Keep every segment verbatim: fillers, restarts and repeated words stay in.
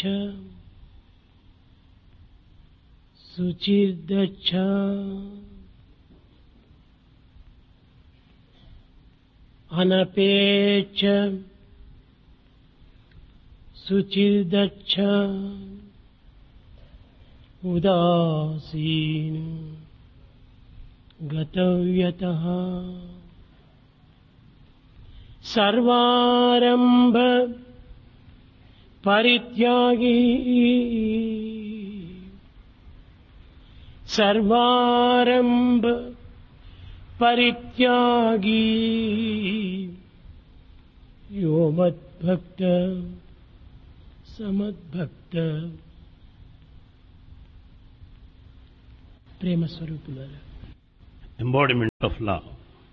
శుచిర్దచ్చ అనపేక్ష శుచిర్దచ్చ ఉదాసీన గతవ్యతః సర్వారంభ పరిత్యాగీ సర్వారంభ పరిత్యాగీ యో మద్భక్త సమద్భక్త. ప్రేమ స్వరూపులారా, embodiment of love.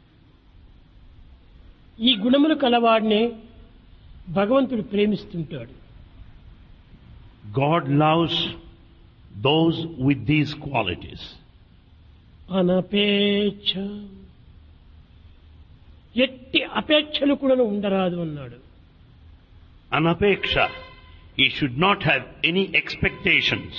ఈ గుణములు కలవాడినే భగవంతుడు ప్రేమిస్తుంటాడు. God loves those with these qualities. అనపేక్ష, ఎట్టి అపేక్షలు కూడా ఉండరాదు అన్నాడు. Anapeksha, he should not have any expectations.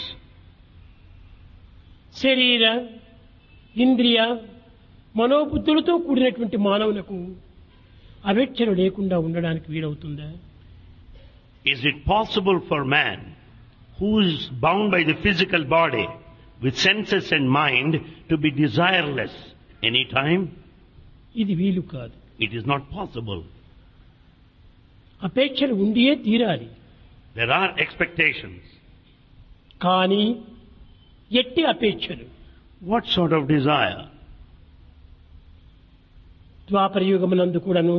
శరీర ఇంద్రియ మనోబుద్ధులతో కూడినటువంటి మానవులకు అపేక్షలు లేకుండా ఉండడానికి వీలవుతుందా? Is it possible for man who is bound by the physical body with senses and mind to be desireless any time? ఇది వీలు కాదు. It is not possible. అపేక్షలు ఉండియే తీరాలి. There are expectations. కానీ ఎట్టి అపేక్షలు. What sort of desire? ద్వాపర యుగమునందు కూడాను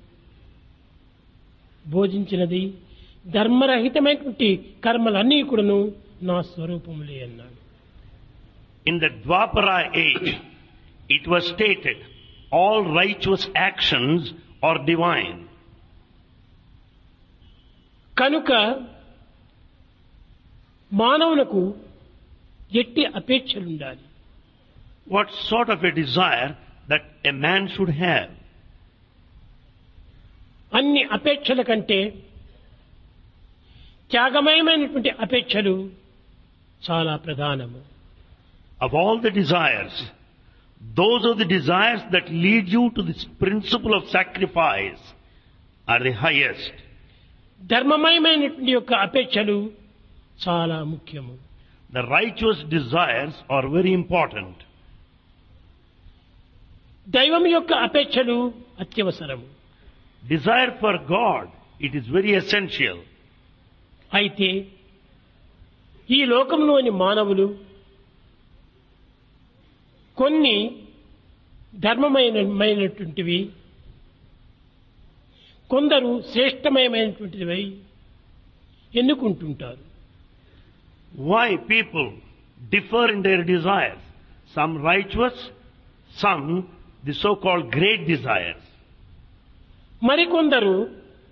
బోధించినది ధర్మరహితమైనటువంటి కర్మలన్నీ కూడాను నా స్వరూపములే అన్నాడు. In the Dwapara age, it was stated, all righteous actions are divine. కనుక మానవులకు ఎట్టి అపేక్షలు ఉండాలి. What sort of a desire that a man should have? అన్ని అపేక్షల కంటే త్యాగమయమైనటువంటి అపేక్షలు చాలా ప్రధానము. Of all the desires, those are the desires that lead you to this principle of sacrifice are the highest. ధర్మమయమైనటువంటి యొక్క అపేక్షలు చాలా ముఖ్యము. The righteous desires are very important. దైవం యొక్క అపేక్షలు అత్యవసరము. Desire for God, it is very essential. అయితే ఈ లోకంలోని మానవులు కొన్ని ధర్మమైనటువంటివి, కొందరు శ్రేష్టమయమైనటువంటివి ఎన్నుకుంటుంటారు. Why people differ in their desires? Some righteous, some the so-called great desires. మరికొందరు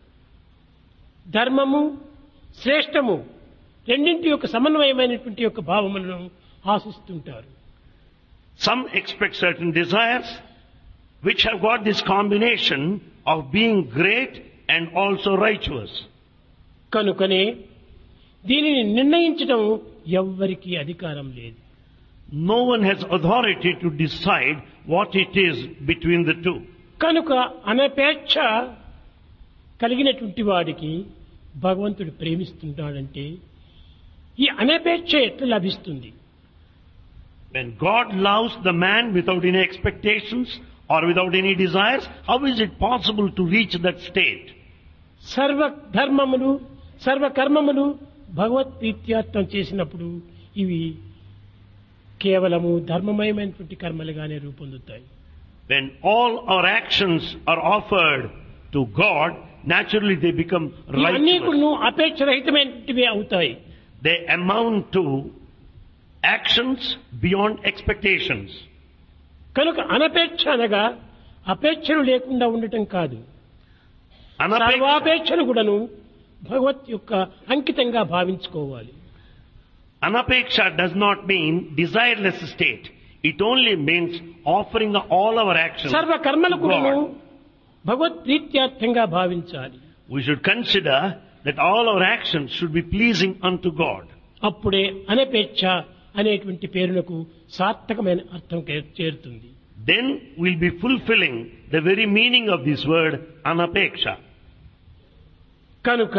ధర్మము శ్రేష్టము రెండింటి యొక్క సమన్వయమైనటువంటి యొక్క భావములను ఆశిస్తుంటారు. Some expect certain desires which have got this combination of being great and also righteous. కనుకనే దీనిని నిర్ణయించడం ఎవ్వరికీ అధికారం లేదు. No one has authority to decide what it is between the two. కనుక అనపేక్ష కలిగినటువంటి వాడికి భగవంతుడు ప్రేమిస్తున్నాడంటే ఈ అనపేక్ష ఎట్లా లభిస్తుంది? When God loves the man without any expectations or without any desires, how is it possible to reach that state? సర్వ ధర్మములు సర్వ కర్మములు భగవత్ ప్రీత్యార్థం చేసినప్పుడు ఇవి కేవలము ధర్మమయమైనటువంటి కర్మలుగానే రూపొందుతాయి. When all our actions are offered to God, naturally they become అన్నీ righteous. కూడా అపేక్ష రహితమైనటివే అవుతాయి. They amount to actions beyond expectations. కనుక అనపేక్ష అనగా అపేక్షలు లేకుండా ఉండటం కాదు. Anapeksha, సర్వాపేక్షలు కూడాను భగవత్ యొక్క అంకితంగా భావించుకోవాలి. anapeksha does not mean desireless state. It only means offering all our actions సర్వ కర్మలు to కూడాను God. భగవత్ ప్రీత్యార్థంగా భావించాలి. We should consider that all our actions should be pleasing unto God. అప్పుడే అనపేక్ష అనేటువంటి పేరునకు సార్థకమైన అర్థం చేరుతుంది. Then we'll be fulfilling the very meaning of this word anapeksha. కనుక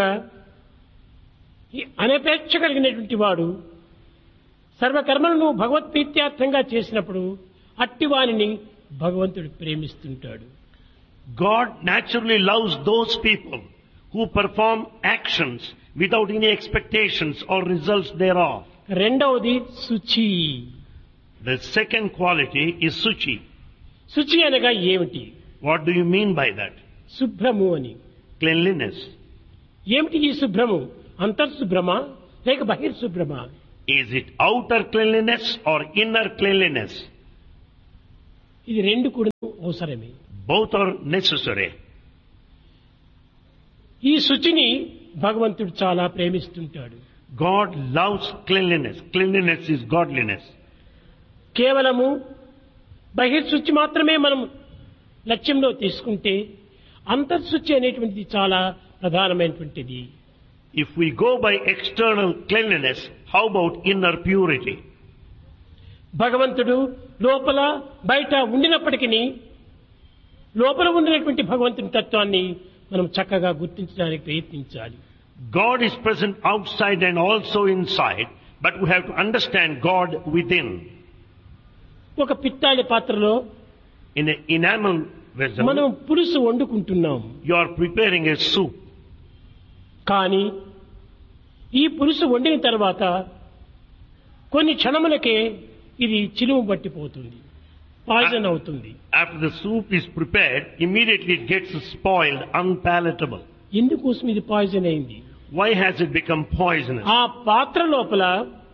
ఈ అనపేక్ష కలిగినటువంటి వాడు సర్వకర్మలను భగవత్ప్రీత్యార్థంగా చేసినప్పుడు అట్టివానిని భగవంతుడు ప్రేమిస్తుంటాడు. God naturally loves those people who perform actions without any expectations or results thereof. రెండవది శుచి. The second quality is suchi. శుచి అనగా ఏమిటి? What do you mean by that? శుభ్రము అని. Cleanliness. ఏమిటి ఈ శుభ్రము? అంతర్శుభ్రమా లేక బహిర్శుభ్రమా? Is it outer cleanliness or inner cleanliness? ఇది రెండు కూడా అవసరమే. Both are necessary. ఈ శుచిని భగవంతుడు చాలా ప్రేమిస్తుంటాడు. God loves cleanliness. Cleanliness is godliness. కేవలము బహిర్శుచి మాత్రమే మనం లక్ష్యంలో తీసుకుంటే అంతర్శుచి అనేటువంటిది చాలా ప్రధానమైనటువంటిది. If we go by external cleanliness, how about inner purity? భగవంతుడు లోపల బయట ఉండినప్పటికీ లోపల ఉండినటువంటి భగవంతుని తత్వాన్ని మనం చక్కగా గుర్తించడానికి ప్రయత్నించాలి. God is present outside and also inside, but we have to understand God within. ఒక పిత్తాళి పాత్రలో In an enamel vessel, మనం పులుసు వండుకుంటున్నాం. you are preparing a soup. కానీ ఈ పులుసు వండిన తర్వాత కొన్ని క్షణములకే ఇది చిలుము పట్టిపోతుంది, పాయిజన్ అవుతుంది. After the soup is prepared, immediately it gets spoiled, unpalatable. ఎందుకోసం ఇది పాయిజన్ అయింది? Why has it become poisonous? ఆ పాత్ర లోపల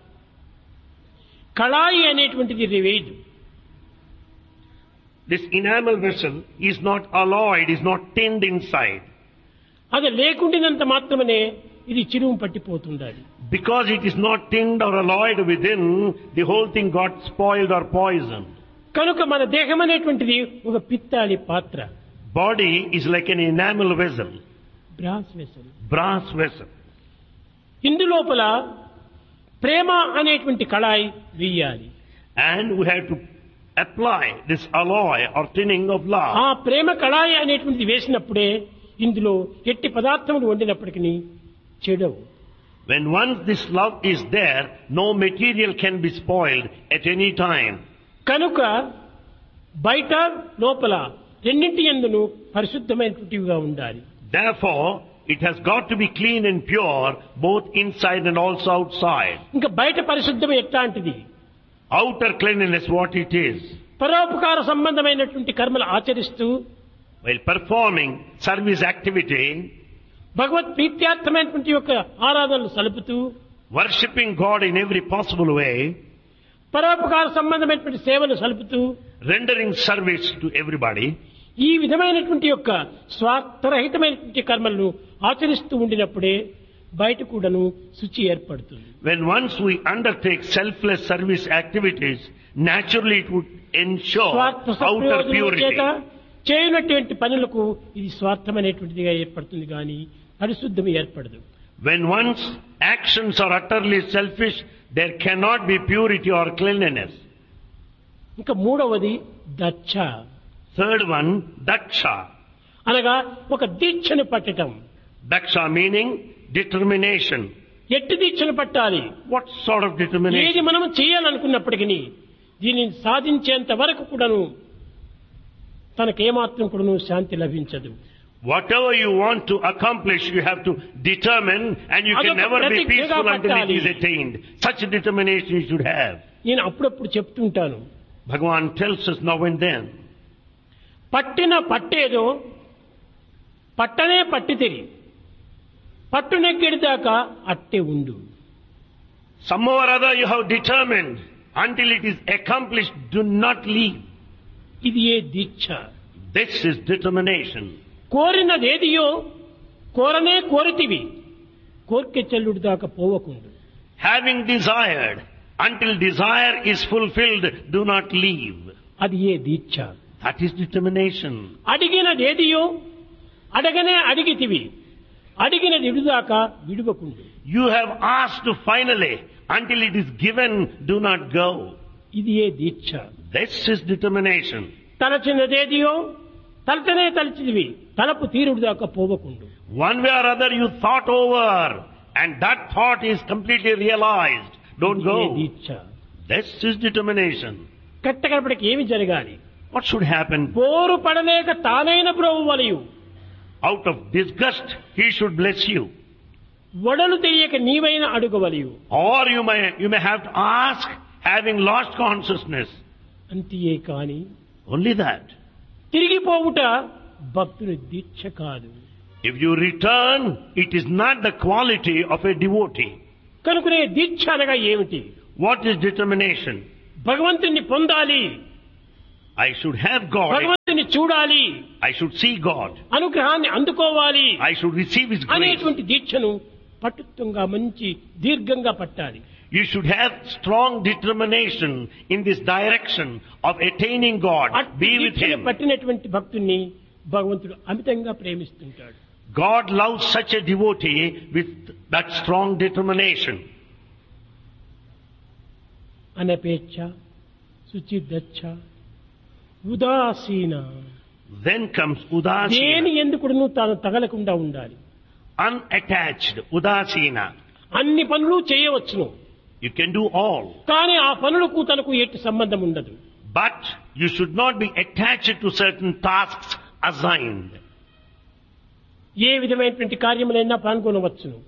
కళాయి అనేటువంటిది లేదు. This enamel vessel is not alloyed, is not tinned inside. అది లేకుండినంత మాత్రమే ఇది చిలుము పట్టిపోతుండాలి. Because it is not tinned or alloyed within, the whole thing got spoiled or poisoned. కనుక మన దేహం అనేటువంటిది ఒక పిత్తాళి పాత్ర. Body is like an enamel vessel, brass vessel. brass vessel. ఇందులోపల ప్రేమ అనేటువంటి కళాయి వేయాలి. And we have to apply this alloy or tinning of love. ఆ ప్రేమ కళాయి అనేటువంటిది వేసినప్పుడే ఇందులో ఎట్టి పదార్థములు వండినప్పటికీ చెడవు. When once this love is there, no material can be spoiled at any time. కనుక బయట లోపల రెండింటి యందును పరిశుద్ధమైనటువంటివిగా ఉండాలి. Therefore, it has got to be clean and pure, both inside and also outside. ఇంకా బయట పరిశుద్ధం ఎట్లాంటిది? Outer cleanliness, what it is. పరోపకార సంబంధమైనటువంటి కర్మలు ఆచరిస్తూ While performing service activity, భగవత్ ప్రీత్యార్థమైనటువంటి యొక్క ఆరాధనలు సలుపుతూ worshipping God in every possible way, పరోపకార సంబంధమైనటువంటి సేవలు సలుపుతూ rendering service to everybody, ఈ విధమైనటువంటి యొక్క స్వార్థరహితమైనటువంటి కర్మలను ఆచరిస్తూ ఉండినప్పుడే బయట కూడాను శుచి ఏర్పడుతుంది. when once we undertake selfless service activities, naturally it would ensure స్వార్థ outer సప్రయోజనం purity. చేత చేయనటువంటి పనులకు ఇది స్వార్థమైనటువంటిదిగా ఏర్పడుతుంది కానీ పరిశుద్ధం ఏర్పడదు. When one's actions are utterly selfish, there cannot be purity or cleanliness. ఇంకా మూడవది దక్ష Third one, daksha. అనగా ఒక దీక్షను పట్టటం. Daksha meaning determination. ఎట్టి దీక్షను పట్టాలి? What sort of ఏది determination? మనం చేయాలనుకున్నప్పటికీ దీనిని సాధించేంత వరకు కూడాను తనకేమాత్రం కూడాను శాంతి లభించదు. Whatever you want to accomplish, you have to determine, and you can అదొక never be ప్రతిజ్ఞగా peaceful until it పట్టాలి. is attained. Such a determination you should have. నేను అప్పుడప్పుడు చెప్తుంటాను, Bhagavan tells us now and then. పట్టిన పట్టేదో పట్టనే పట్టితిరి, పట్టునెక్కిడిదాకా అట్టే ఉండు. Somehow or other you have determined. Until it is accomplished, do not leave. ఇది ఏ దీక్ష? This is determination. కోరినదేదియో కోరనే కోరితివి, కోర్కె చెల్లుడు దాకా పోవకుండు. Having desired, until desire is fulfilled, do not leave. అది ఏ దీక్ష? That is determination. అడిగినదేదియో అడగనే అడిగితివి, అడిగినది ఇడుదాకా విడువకుండు. You have asked finally. Until it is given, do not go. ఇది ఏ దీక్ష. This is determination. తలచినదేదియో తలచనే తలచిదివి తలపు తీరుడు దాకా పోవకుండు. One way or other you thought over and that thought is completely realized. Don't ఇది ఏ go. Deeksha. This is determination. కట్టకడపడికి ఏమి జరగాలి? What should happen? పోరు పడలేక తానైన బ్రోవు వలయు Out of disgust, he should bless you. వడలు తెలియక నీవైన అడుగు వలయు. Or you may, you may have to ask having lost consciousness. అంతియే కాని Only that. తిరిగిపోవుట భక్తుని దీక్ష కాదు. If you return, it is not the quality of a devotee. కనుకనే దీక్ష అనగా ఏమిటి? What is determination? భగవంతుని పొందాలి, I should have God. భగవంతుని చూడాలి, I should see God. అనుగ్రహాన్ని అందుకోవాలి I should receive His grace. అనేటువంటి దీక్షను పట్టుత్వంగా మంచి దీర్ఘంగా పట్టాలి. You should have strong determination in this direction of attaining God. అట్టి Be with దీక్షను Him. పట్టినటువంటి భక్తుణ్ణి భగవంతుడు అమితంగా ప్రేమిస్తుంటాడు. God loves such a devotee with that strong determination. అనపేచ్ఛ, శుచిదచ్చ, ఉదాసీన. Then comes Udasina. దేని ఎందుకును తాను తగలకుండా ఉండాలి. Unattached. Udasina. అన్ని పనులు చేయవచ్చును, You can do all. కానీ ఆ పనులకు తనకు ఎట్టి సంబంధం ఉండదు. But you should not be attached to certain tasks assigned. ఏ విధమైనటువంటి కార్యములైనా పాల్గొనవచ్చును.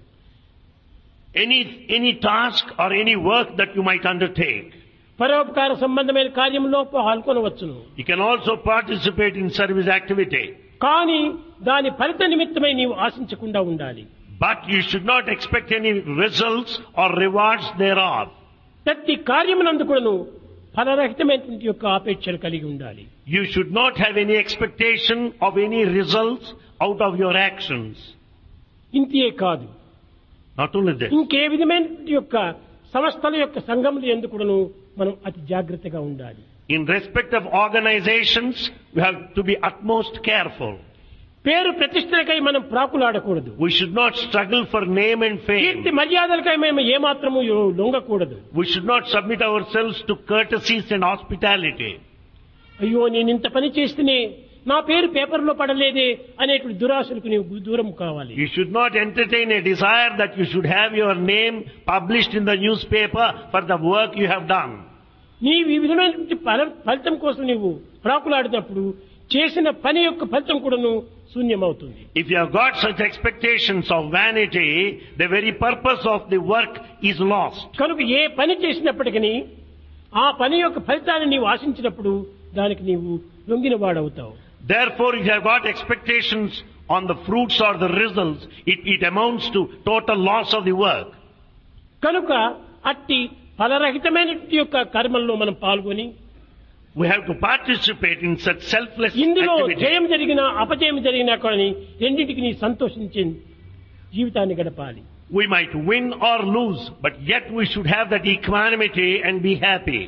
Any, any task or any work that you might undertake. పరోపకార సంబంధమైన కార్యంలో పాల్గొనవచ్చును. You can also participate in service activity. కానీ దాని ఫలిత నిమిత్తమై నీవు ఆశించకుండా ఉండాలి. But you should not expect any results or rewards thereof. ప్రతి కార్యమునందు కూడాను ఫలరహితమైనటువంటి యొక్క ఆపేక్షలు కలిగి ఉండాలి. You should not have any expectation of any results out of your actions. ఇంతే కాదు, Not only this. ఇంకే విధమైనటువంటి యొక్క సంస్థల యొక్క సంఘములు ఎందుకు కూడాను మనం అతి జాగ్రత్తగా ఉండాలి. In respect of organizations, we have to be utmost careful. పేరు ప్రతిష్టలకై మనం ప్రాకులాడకూడదు. We should not struggle for name and Keerthi fame. మర్యాదలకై మేము ఏమాత్రము లొంగకూడదు. We should not submit ourselves to courtesies and hospitality. అయ్యో నేను ఇంత పని చేస్తేనే నా పేరు పేపర్లో పడలేదే అనేటువంటి దురాశలకు నీవు దూరం కావాలి. You should not entertain a desire that you should have your name published in the newspaper for the work you have done. నీవు ఈ విధమైనటువంటి ఫల- ఫలితం కోసం నీవు ప్రాకులాడినప్పుడు చేసిన పని యొక్క ఫలితం కూడాను శూన్యమవుతుంది. If you have got such expectations of vanity, the very purpose of the work is lost. కనుక ఏ పని చేసినప్పటికీ ఆ పని యొక్క ఫలితాన్ని నీవు ఆశించినప్పుడు దానికి నీవు లొంగిన వాడవుతావు. Therefore, if you have got expectations on the fruits or the results, it, it amounts to total loss of the work. కనుక అట్టి ఫలరహితమైన యొక్క కర్మల్లో మనం పాల్గొని We have to participate in such selfless ఇందులో activity. జయం జరిగినా అపజయం జరిగినా కానీ రెండింటికి నీ సంతోషించే జీవితాన్ని గడపాలి. We might win or lose, but yet we should have that equanimity and be happy.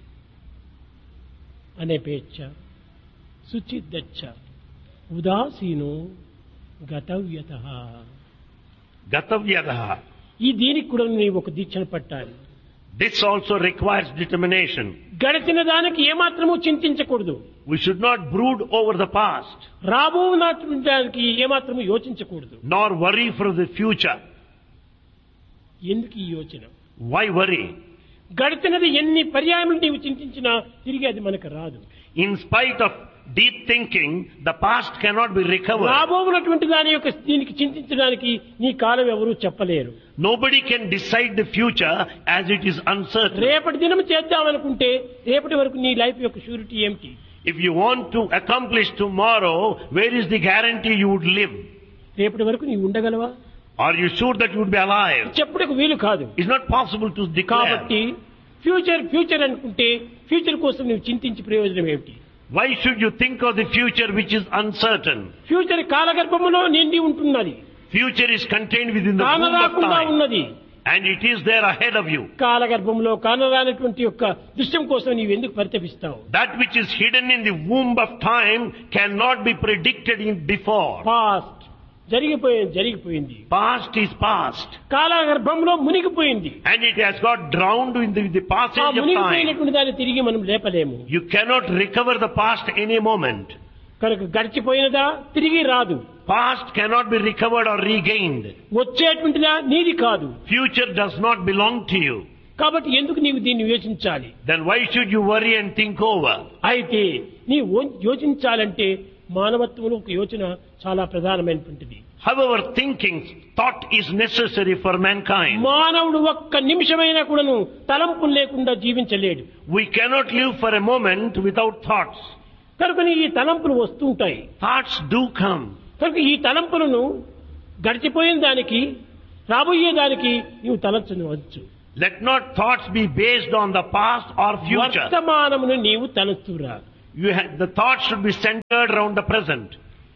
అనేపేచ్ఛ, శుచిదచ్చ, ఉదాసీనో గతవ్యతః. Gatavyadaha. ఈ దీనికి కూడా నీవు ఒక దీక్షను పట్టాలి. This also requires determination. గడిచిన దానికి ఏమాత్రము చింతించకూడదు. We should not brood over the past, రాబోనటువంటి దానికి ఏమాత్రము యోచించకూడదు. nor worry for the future. ఎందుకు ఈ యోచన? Why worry? గడిచినది ఎన్ని పర్యాయములు నీవు చింతించినా తిరిగి అది మనకు రాదు. In spite of deep thinking, the past cannot be recovered. రాబోనటువంటి దాని యొక్క దీనికి చింతించడానికి నీ కాలం ఎవరూ చెప్పలేరు. Nobody can decide the future as it is uncertain. రేపటి దినం చేద్దామనుకుంటే రేపటి వరకు నీ లైఫ్ యొక్క షూరిటీ ఏమిటి? If you want to accomplish tomorrow, where is the guarantee you would live? రేపటి వరకు నీవు ఉండగలవా? Are you sure that you would be alive? చెప్పుటకు వీలు కాదు. It's not possible to declare. కాబట్టి ఫ్యూచర్ ఫ్యూచర్ అనుకుంటే ఫ్యూచర్ కోసం నువ్వు చింతించి ప్రయోజనం ఏమిటి? Why should you think of the future which is uncertain? Future కాలగర్భములో నిండి ఉంటున్నది, Future is contained within the womb of కానరాకుండా time, ఉన్నది. and it is there ahead of you. కాలగర్భంలో కానరానటువంటి యొక్క దృశ్యం కోసం నీవు ఎందుకు పరితపిస్తావు? That which is hidden in the womb of time cannot be predicted in before. Past, జరిగిపోయింది జరిగిపోయింది. Past is past. కాలగర్భంలో మునిగిపోయింది. And it has got drowned in the, the ఆ passage of time. మునిగిపోయినటువంటి దాన్ని తిరిగి మనం లేపలేము. You cannot recover the past any moment. కనుక గడిచిపోయినదా తిరిగి రాదు. Past cannot be recovered or regained. వచ్చేటువంటిదా నీది కాదు. Future does not belong to you. కాబట్టి ఎందుకు నీవు దీన్ని యోచించాలి? Then why should you worry and think over? అయితే నీ యోచించాలంటే మానవత్వంలో ఒక యోచన చాలా ప్రధానమైనటువంటిది. However, thinking, thought is necessary for mankind. మానవుడు ఒక్క నిమిషమైనా కూడాను తలంపులు లేకుండా జీవించలేడు. We cannot live for a moment without thoughts. కనుక ఈ తలంపులు వస్తుంటాయి. Thoughts do come. కనుక ఈ తలంపులను గడిచిపోయిన దానికి రాబోయే దానికి నీవు తలంచవచ్చు. Let not thoughts be based on the past or future. వర్తమానమును నీవు తలంచురా. You have, the thoughts should be centered around the present.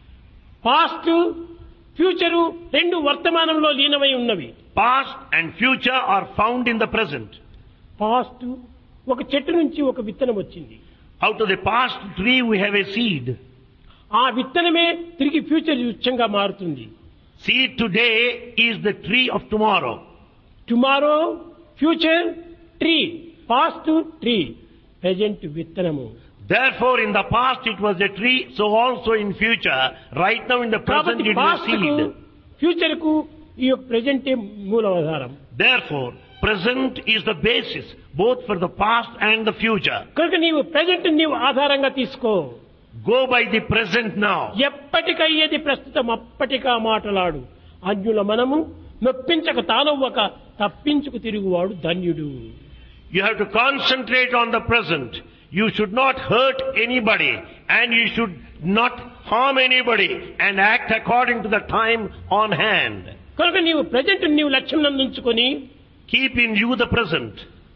Past future రెండు వర్తమానంలో లీనమై ఉన్నవి. Past and future are found in the present. Past ఒక చెట్టు నుంచి ఒక విత్తనం వచ్చింది. Out of the past tree we have a seed. ఆ విత్తనమే తిరిగి ఫ్యూచర్ వృక్షంగా మారుతుంది. Seed today is the tree of tomorrow. Tomorrow future tree, past tree, present విత్తనము. Therefore, in the past it was a tree, so also in future, right now in the present it is a seed. Future కు ఈ present మూలాధారం. Therefore, present is the basis both for the past and the future. కనుక నీవు present నీవు ఆధారంగా తీసుకో. Go by the present now. ఎప్పటికయ్యేది ప్రస్తుతం అప్పటికా మాటలాడు. అన్యుల మనము నొప్పించక తానవ్వక తప్పించుకు తిరుగువాడు ధన్యుడు. You have to concentrate on the present. You should not hurt anybody and you should not harm anybody and act according to the time on hand. కనుక నీవు present నీవు లక్ష్యం నందుంచుకొని Keep in view the present.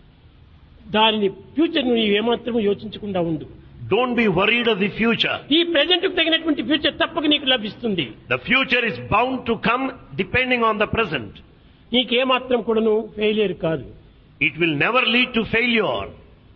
దానిని future నువ్వు ఏమాత్రం యోచించకుండా ఉండు. Don't be worried of the future. ఈ present కు తగినటువంటి ఫ్యూచర్ తప్పక నీకు లభిస్తుంది. The future is bound to come depending on the present. నీకేమాత్రం కూడాను ఫెయిలియర్ కాదు. It will never lead to failure.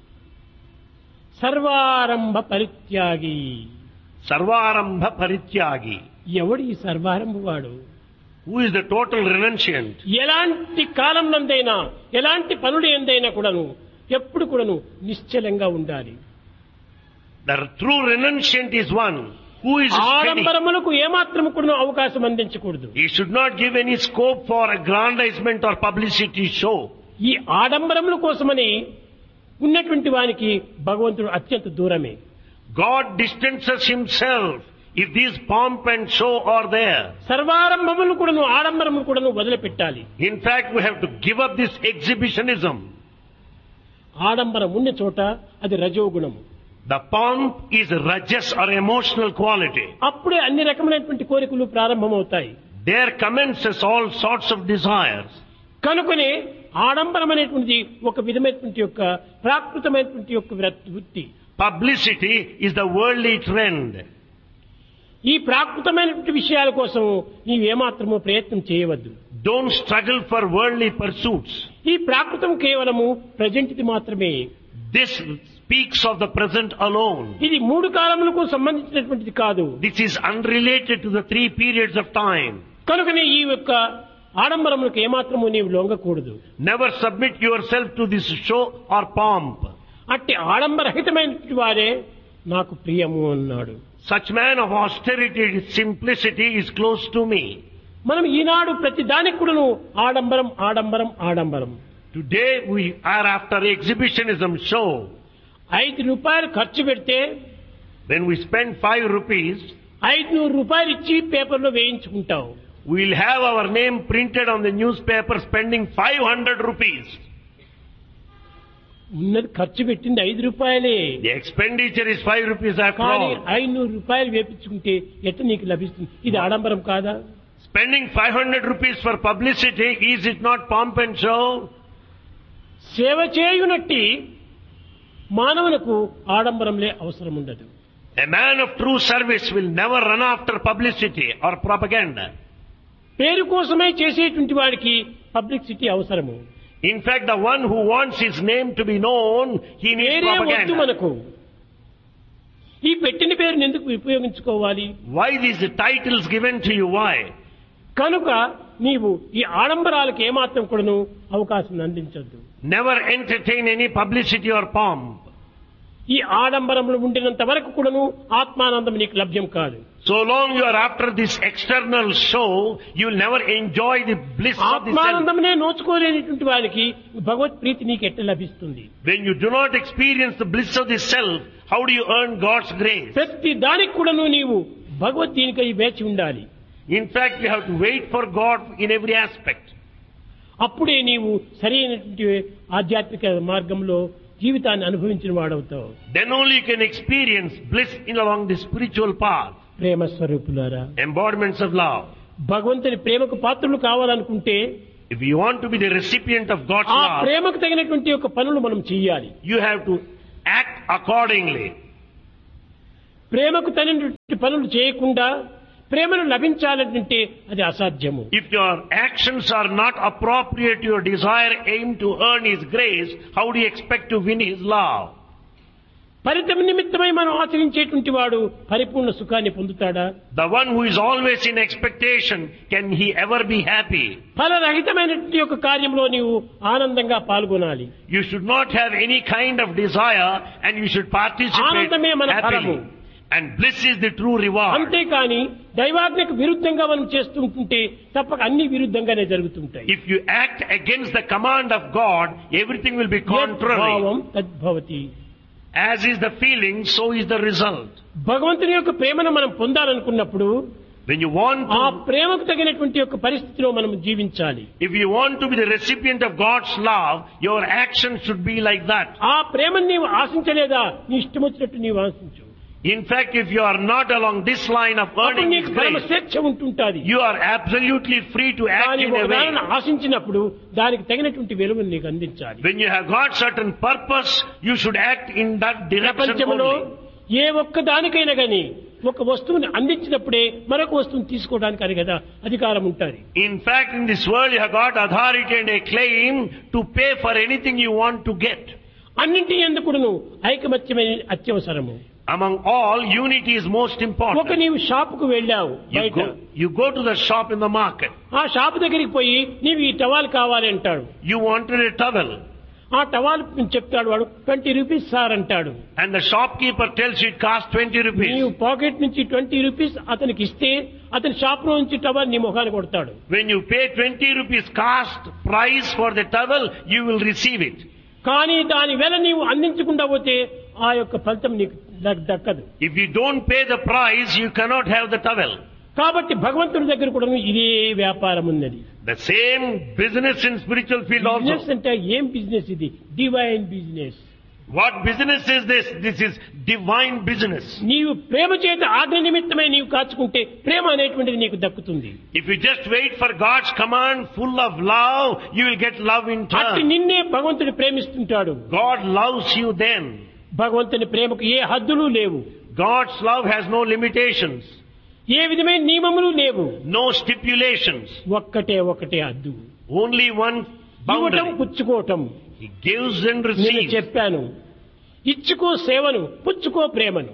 సర్వారంభ పరిత్యాగి. Sarvarambha parityagi. ఎవడు ఈ సర్వారంభ వాడు? Who is the total renunciant? ఎలాంటి కాలం నందైనా ఎలాంటి పనులు ఎందైనా కూడాను ఎప్పుడు కూడాను నిశ్చలంగా ఉండాలి. The true renunciant is one who is steady. ఆడంబరములకు ఏమాత్రం కూడాను అవకాశం అందించకూడదు. He should not give any scope for aggrandizement or publicity show. ఈ ఆడంబరముల కోసమని ఉన్నటువంటి వానికి భగవంతుడు అత్యంత దూరమే. God distances himself if these pomp and show are there. సర్వారంభములు కూడాను ఆడంబరములు కూడాను వదిలిపెట్టాలి. In fact, we have to give up this exhibitionism. ఆడంబరం ఉన్న చోట అది రజోగుణము. The pomp is rajas or emotional quality. అప్పుడే అన్ని రకమైనటువంటి కోరికలు ప్రారంభమవుతాయి. There commences all sorts of desires. కనుకనే ఆడంబరం అనేటువంటిది ఒక విధమైనటువంటి యొక్క ప్రాకృతమైనటువంటి యొక్క వృత్తి. Publicity is the worldly trend. ఈ ప్రాకృతమైనటువంటి విషయాల కోసం నీవేమాత్రమూ ప్రయత్నం చేయవద్దు. Don't struggle for worldly pursuits. ఈ ప్రాకృతం కేవలము ప్రజెంట్ది మాత్రమే. This speaks of the present alone. ఇది మూడు కాలములకు సంబంధించినటువంటిది కాదు. This is unrelated to the three periods of time. కనుకనే ఈ యొక్క ఆడంబరములకు ఏమాత్రము నీవు లొంగకూడదు. Never submit yourself to this show or pomp. అట్టి ఆడంబరహితమైనటువంటి వారే నాకు ప్రియము అన్నాడు. Such man of austerity, simplicity is close to me. మనం ఈనాడు ప్రతి దానికి కూడాను ఆడంబరం ఆడంబరం ఆడంబరం. Today we are after exhibitionism show. ఐదు రూపాయలు ఖర్చు పెడితే When we spend five rupees, ఐదునూరు రూపాయలు ఇచ్చి పేపర్లో వేయించుకుంటావు. we'll have our name printed on the newspaper spending five hundred rupees. ఉన్నది ఖర్చు పెట్టింది ఐదు రూపాయలే. The expenditure is five rupees after కానీ all. ఐదునూరు రూపాయలు వేపించుకుంటే ఎట్లా నీకు లభిస్తుంది? ఇది ఆడంబరం కాదా? Spending five hundred rupees for publicity, is it not pomp and show? సేవ చేయునట్టి మానవులకు ఆడంబరంలే అవసరం ఉండదు. A man of true service will never run after publicity or propaganda. పేరు కోసమే చేసేటువంటి వాడికి పబ్లిసిటీ అవసరము. In fact, the one who wants his name to be known, he needs పేరే వద్దు propaganda. మనకు. ఈ పెట్టిన పేరుని ఎందుకు ఉపయోగించుకోవాలి? Why these titles given to you? Why? కనుక నీవు ఈ ఆడంబరాలకు ఏమాత్రం కూడాను అవకాశం అందించొద్దు. Never entertain any publicity or pomp. ఈ ఆడంబరములు ఉండినంత వరకు కూడాను ఆత్మానందం నీకు లభ్యం కాదు. So long you are after this external show, you will never enjoy the bliss of the self. ఆత్మానందమునే నోచుకోలేనిటువంటి వారికి భగవత్ ప్రీతి నీకు ఎట్లా లభిస్తుంది? When you do not experience the bliss of the self, how do you earn God's grace? ప్రతి దానికి కూడాను నీవు భగవద్దీనికై వేచి ఉండాలి. In fact, you have to wait for God in every aspect. అప్పుడే నీవు సరైనటువంటి ఆధ్యాత్మిక మార్గంలో జీవితాన్ని అనుభవించిన వాడవుతావు. Then only you can experience bliss in along the spiritual path. ప్రేమ స్వరూపులారా, Embodiments of love. భగవంతుని ప్రేమకు పాత్రులు కావాలనుకుంటే If you want to be the recipient of God's ఆ love, ప్రేమకు తగినటువంటి యొక్క పనులు మనం చేయాలి. you have to act accordingly. ప్రేమకు తగినటువంటి పనులు చేయకుండా ప్రేమను లభించాలంటే అది అసాధ్యము. If your actions are not appropriate to your desire aim to earn His grace, how do you expect to win His love? ఫలితం నిమిత్తమై మనం ఆచరించేటువంటి వాడు పరిపూర్ణ సుఖాన్ని పొందుతాడా? The one who is always in expectation, can he ever be happy? ఫలరహితమైనటువంటి యొక్క కార్యంలో నీవు ఆనందంగా పాల్గొనాలి. You should not have any kind of desire and you should participate ఆనందమే మన ఫలము. happily. And bliss is the true reward. అంతేకాని దైవాజ్ఞకు విరుద్ధంగా మనం చేస్తుంటే తప్పక అన్ని విరుద్ధంగానే జరుగుతుంటాయి. If you act against the command of God, everything will be contrary. భావం తద్భవతి. As is the feeling, so is the result. భగవంతుని యొక్క ప్రేమను మనం పొందాలనుకున్నప్పుడు When you want ఆ to, ప్రేమకు తగినటువంటి యొక్క పరిస్థితిలో మనం జీవించాలి. if you want to be the recipient of God's love, your actions should be like that. ఆ ప్రేమను నీవు ఆశించలేదా, నీ ఇష్టం వచ్చినట్టు నీవు ఆశించు. In fact, if you are not along this line of అప్పుడు earning నీకు His పరమ grace, స్వేచ్ఛ ఉంటుంటాది. you are absolutely free to act కానీ in a ఒకదానిని way. ఆశించినప్పుడు దానికి తగినటువంటి విలువను నీకు అందించాలి. When you have got certain purpose, you should act in that direction ప్రపంచంలో only. ఏ ఒక్క దానికైనా గాని ఒక వస్తువుని అందించినప్పుడే మరొక వస్తువుని తీసుకోవడానికి అని కదా అధికారం ఉంటుంది. In fact, in this world you have got authority and a claim to pay for anything you want to get. అన్నింటి ఎందుకును ఐకమత్యమే అత్యవసరము. Among all, unity is most ఒక important. నీవు షాపుకు వెళ్ళావు, You బయట go, you go to the shop in the market. ఆ shop దగ్గరికి పోయి నీవు ఈ టవాల్ కావాలి అంటాడు. You wanted a towel. ఆ టవాల్ చెప్తాడు వాడు ట్వంటీ రూపీస్ సార్ అంటాడు. And the shopkeeper tells you it costs twenty నీవు rupees. పాకెట్ నుంచి ట్వంటీ రూపీస్ అతనికి ఇస్తే అతని షాప్ లో నుంచి టవాల్ నీ ముఖాన్ని కొడతాడు. When you pay twenty rupees cost price for the towel, you will receive it. కానీ దాని వెల నీవు అందించకుండా పోతే ఆ యొక్క ఫలితం నీకు దక్- దక్కదు. If you don't pay the price, you cannot have the towel. కాబట్టి భగవంతుడి దగ్గర కూడా ఇదే వ్యాపారం ఉన్నది. The same business in spiritual field business also. అంటే ఏం బిజినెస్ ఇది? Divine business. What business is this? This is divine business. నీవు ప్రేమ చేత ఆజ్ఞ నిమిత్తమై నీవు కాచుకుంటే ప్రేమ అనేటువంటిది నీకు దక్కుతుంది. If you just wait for God's command full of love, you will get love in అట్టి turn. నిన్నే భగవంతుడు ప్రేమిస్తుంటాడు. God loves you then. భగవంతుని ప్రేమకు ఏ హద్దులు లేవు, God's love has no limitations, ఏ విధమైన నియమములు లేవు. no stipulations, ఒక్కటే ఒకటే హద్దు, only one ఇవ్వటం boundary. పుచ్చుకోవటం. He gives and నేను receives. చెప్పాను, ఇచ్చుకో సేవను, పుచ్చుకో ప్రేమను.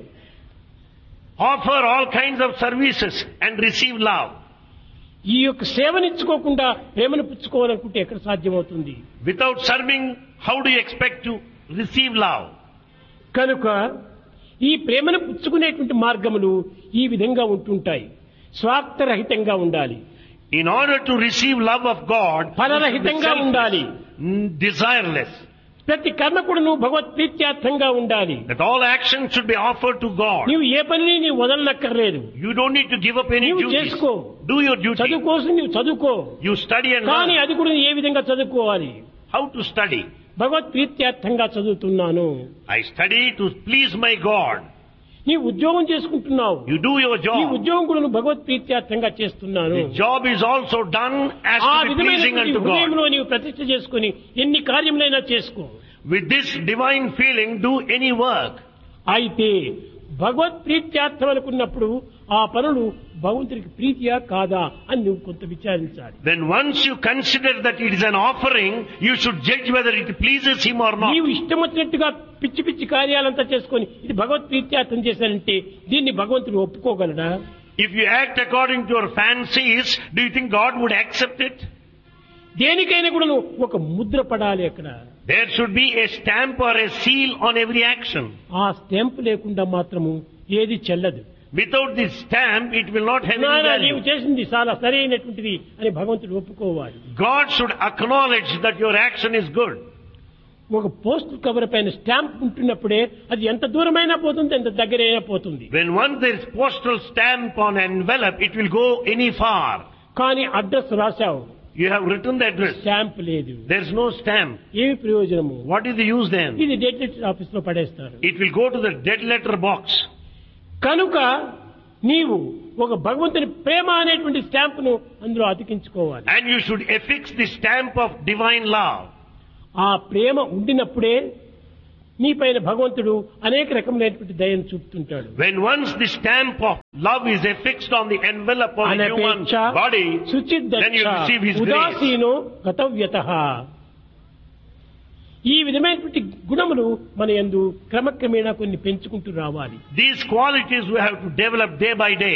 Offer all kinds of services and receive love. ఈ యొక్క సేవనిచ్చుకోకుండా ప్రేమను పుచ్చుకోవాలనుకుంటే ఎక్కడ సాధ్యమవుతుంది? Without serving, how do you expect to receive love? కనుక ఈ ప్రేమను పుచ్చుకునేటువంటి మార్గములు ఈ విధంగా ఉంటుంటాయి. స్వార్థరహితంగా ఉండాలి, In order to receive love of God, ఫలరహితంగా ఉండాలి. mm, desireless. ప్రతి కర్మ కూడా నువ్వు భగవత్ ప్రీత్యార్థంగా ఉండాలి. That all actions should be offered to God. నీవు ఏ పనిని నీవు వదలనక్కర్లేదు. You don't need to give up any నీవు duties. చేసుకో. Do your duty. చదువు కోసం నీవు చదువుకో, You study and కానీ learn. అది కూడా ఏ విధంగా చదువుకోవాలి? How to study? భగవత్ ప్రీత్యార్థంగా చదువుతున్నాను. I study to please my God. నీ ఉద్యోగం చేసుకుంటున్నావు, You do your ఈ job. ఉద్యోగం కూడా నువ్వు భగవత్ ప్రీత్యార్థంగా చేస్తున్నాను. The job is also done as ఆ to be pleasing విధమైన unto God. హృదయంలో నీవు ప్రతిష్ఠ చేసుకుని ఎన్ని కార్యములైనా చేసుకో. With this divine feeling, do any work. అయితే భగవత్ ప్రీత్యార్థం అనుకున్నప్పుడు ఆ పనులు భగవంతుడికి ప్రీతియా కాదా అని నువ్వు కొంత విచారించాలి. Then once you consider that it is an offering, you should judge whether it pleases Him or not. నీవు ఇష్టం వచ్చినట్టుగా పిచ్చి పిచ్చి కార్యాలంతా చేసుకొని ఇది భగవత్ ప్రీత్యార్థం చేశానంటే దీన్ని భగవంతుడు ఒప్పుకోగలడా? If you act according to your fancies, do you think God would accept it? దేనికైనా కూడా ఒక ముద్ర పడాలి అక్కడ. There should be a stamp or a seal on every action. ఆ స్టాంప్ లేకుండా మాత్రము ఏది చెల్లదు. Without this stamp, it will not have any నాయనా నీవు value. చేసింది చాలా సరైనటువంటిది అని భగవంతుడు ఒప్పుకోవాలి. God should acknowledge that your action is good. ఒక పోస్ట్ కవర్ పైన స్టాంప్ ఉంటున్నప్పుడే అది ఎంత దూరమైనా పోతుంది, ఎంత దగ్గరైనా పోతుంది. When once there is postal stamp on envelope, it will go any far. కానీ address రాశావు, You have written the address. Stamp లేదు. There is no stamp. ఏమి ప్రయోజనము? What is the use then? ఇది డెడ్ లెటర్ ఆఫీస్ లో పడేస్తారు. It will go to the dead letter box. కనుక నీవు ఒక భగవంతుని ప్రేమ అనేటువంటి స్టాంప్ ను అందులో అతికించుకోవాలి. And you should affix the stamp of divine love. ఆ ప్రేమ ఉండినప్పుడే నీ పైన భగవంతుడు అనేక రకములైనటువంటి దయను చూపుతుంటాడు. When once the stamp of love is affixed on the envelope of the human అనపేక్ష body, then you శుచిర్దక్ష receive His grace. ఉదాసీనో గతవ్యతః. ఈ విధమైనటువంటి గుణములు మన యందు క్రమక్రమేణా కొన్ని పెంచుకుంటూ రావాలి. These qualities we have to develop day by day.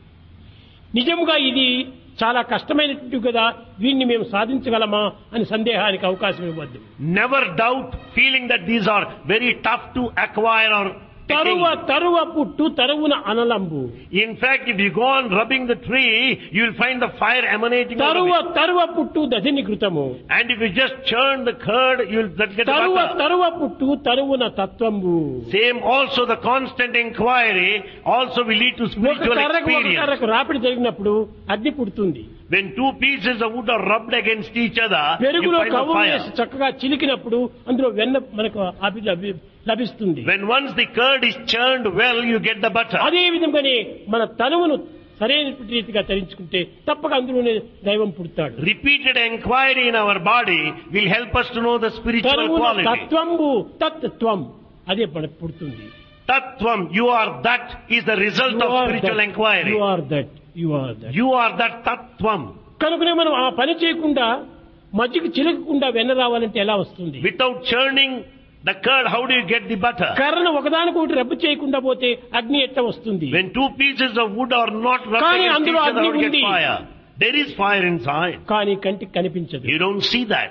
నిజముగా ఇది చాలా కష్టమైనటువంటి కదా, వీటిని మేము సాధించగలమా అని సందేహానికి అవకాశం ఇవ్వద్దు. Never doubt feeling that these are very tough to acquire or తరువ attain. తరువ పుట్టు తరువున అనలంబు. In fact, if you go on rubbing the tree, you will find the fire emanating out తరువ of it. తరువ పుట్టు దధిని కృతము. And if you just churn the curd, you will that get తరువ butter. తరువ పుట్టు తరువున తత్వంబు. Same also the constant inquiry also will lead to ఒక spiritual కర్రకు ఒక experience. కర్రకు రాపిడి జరిగినప్పుడు అగ్ని పుడుతుంది. When two pieces of wood are rubbed against each other, you పెరుగులో find the కవ్వం వేసి fire. చక్కగా చిలికినప్పుడు అందులో వెన్న మనకు అభి- లభి- లభిస్తుంది. When once the curd is churned well, you get the butter. అదే విధంగానే మన తనువును సరైనటువంటి రీతిగా తరించుకుంటే తప్పక అందులోనే దైవం పుడతాడు. Repeated inquiry in our body will help us to know the spiritual తనువున quality. తత్వంబు తత్వం అదే మనకు పుడుతుంది. Tattvam, you are that, is the result of spiritual inquiry. You are that you are that. You are that tattvam. కనుకనే మనం ఆ పని చేయకుండా మధ్యకి చిలకకుండా వెన్న రావాలంటే ఎలా వస్తుంది? Without churning the curd, how do you get the butter? కర్రను ఒకదానికొకటి రబ్బు చేయకుండా పోతే అగ్ని ఎట్ట వస్తుంది? When two pieces of wood are not rubbed కానీ against each అందులో other, అగ్ని how do you ఉంది. get fire? There is fire inside. కానీ కంటికి కనిపించదు. You don't see that.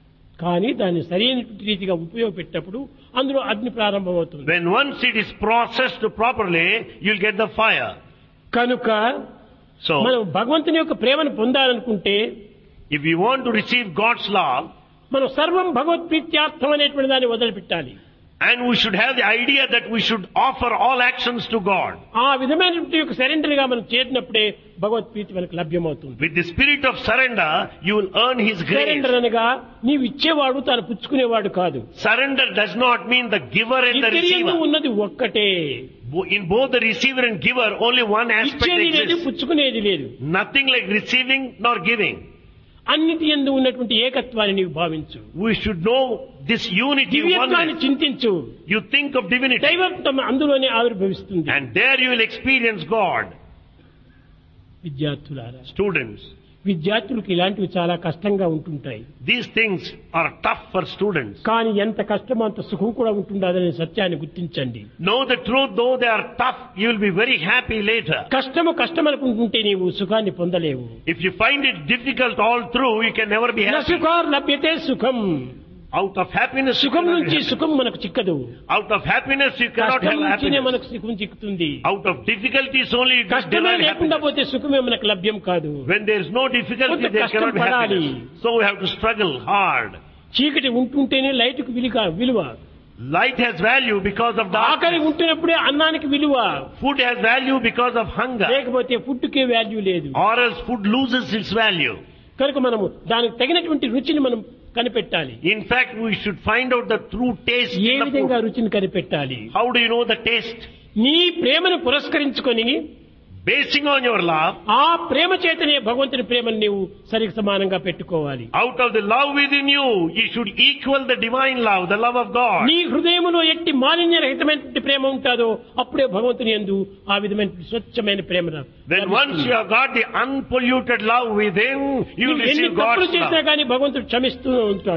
కానీ దాన్ని సరైనటువంటి రీతిగా ఉపయోగపెట్టినప్పుడు అందులో అగ్ని ప్రారంభమవుతుంది. When once it is processed properly, you'll get the fire. కనుక So, మనం భగవంతుని యొక్క ప్రేమను పొందాలనుకుంటే if you want to receive God's love, మనం సర్వం భగవత్ప్రీత్యార్థం అనేటువంటి దాన్ని వదిలిపెట్టాలి. and we should have the idea that we should offer all actions to God. ఆ విధమైనటువంటి యొక్క సరెండర్ గా మనం చేరినప్పుడే భగవత్ప్రీతి మనకు లభ్యమవుతుంది. With the spirit of surrender, you will earn His grace. Surrender అనగా నీవు ఇచ్చేవాడు తాను పుచ్చుకునేవాడు కాదు. Surrender does not mean the giver and the ఇద్దరి యందు receiver. ఉన్నది ఒక్కటే. In both the receiver and giver, only one aspect ఇచ్చేది లేదు, exists. పుచ్చుకునేది లేదు. Nothing like receiving nor giving. అన్నిటి యందు ఉన్నటువంటి ఏకత్వాన్ని నీవు భావించు. We should know this unity, దివ్యత్వాన్ని oneness. చింతించు. You think of divinity, దైవత్వం అందులోనే ఆవిర్భవిస్తుంది. and there you will experience God. విద్యార్థులారా, Students, విద్యార్థులకు ఇలాంటివి చాలా కష్టంగా ఉంటుంటాయి. these things are tough for students. కానీ ఎంత కష్టమో అంత సుఖం కూడా ఉంటుండదనే సత్యాన్ని గుర్తించండి. Know the truth, though they are tough, you will be very happy later. కష్టము కష్టం అనుకుంటుంటే నీవు సుఖాన్ని పొందలేవు. If you find it difficult all through, you can never be న happy. సుఖార్ లభ్యతే సుఖం. Out of happiness, you సుఖం cannot be నుంచి happy. సుఖం మనకు చిక్కదు. Out of happiness, you cannot కష్టం have నుంచినే happiness. మనకు సుఖం చిక్కుతుంది. Out of difficulties only you can కష్టమే derive లేకుండా happiness. పోతే సుఖమే మనకు లభ్యం కాదు. When there is no difficulty, కొంత there కష్టం cannot be పడాలి. happiness. So we have to struggle hard. చీకటి ఉంటుంటేనే లైట్కు విలువ విలువ. Light has value because of ఆకలి darkness. ఉంటున్నప్పుడే అన్నానికి విలువ. Food has value because of hunger. లేకపోతే ఫుడ్కే వాల్యూ లేదు. Or else food loses its value. కనుక మనము దానికి తగినటువంటి రుచిని మనం కనిపెట్టాలి. In fact, we should find out the true taste A in the విధంగా food. రుచిని కనిపెట్టాలి? How do you know the taste? నీ ప్రేమను పురస్కరించుకొని Basing on your love, ఆ ప్రేమ చేతనే భగవంతుని ప్రేమను నీవు సరికి సమానంగా పెట్టుకోవాలి. out of the love within you, you should equal the divine love, the love of God. నీ హృదయములో ఎట్టి మాలిన్యరహితమైనటువంటి ప్రేమ ఉంటాదో అప్పుడే భగవంతుని యందు ఆ విధమైన స్వచ్ఛమైన ప్రేమ When once you have got the unpolluted love within, you will ఎన్ని receive తప్పులు God's చేసినా love. కానీ భగవంతుడు క్షమిస్తూ ఉంటాడు.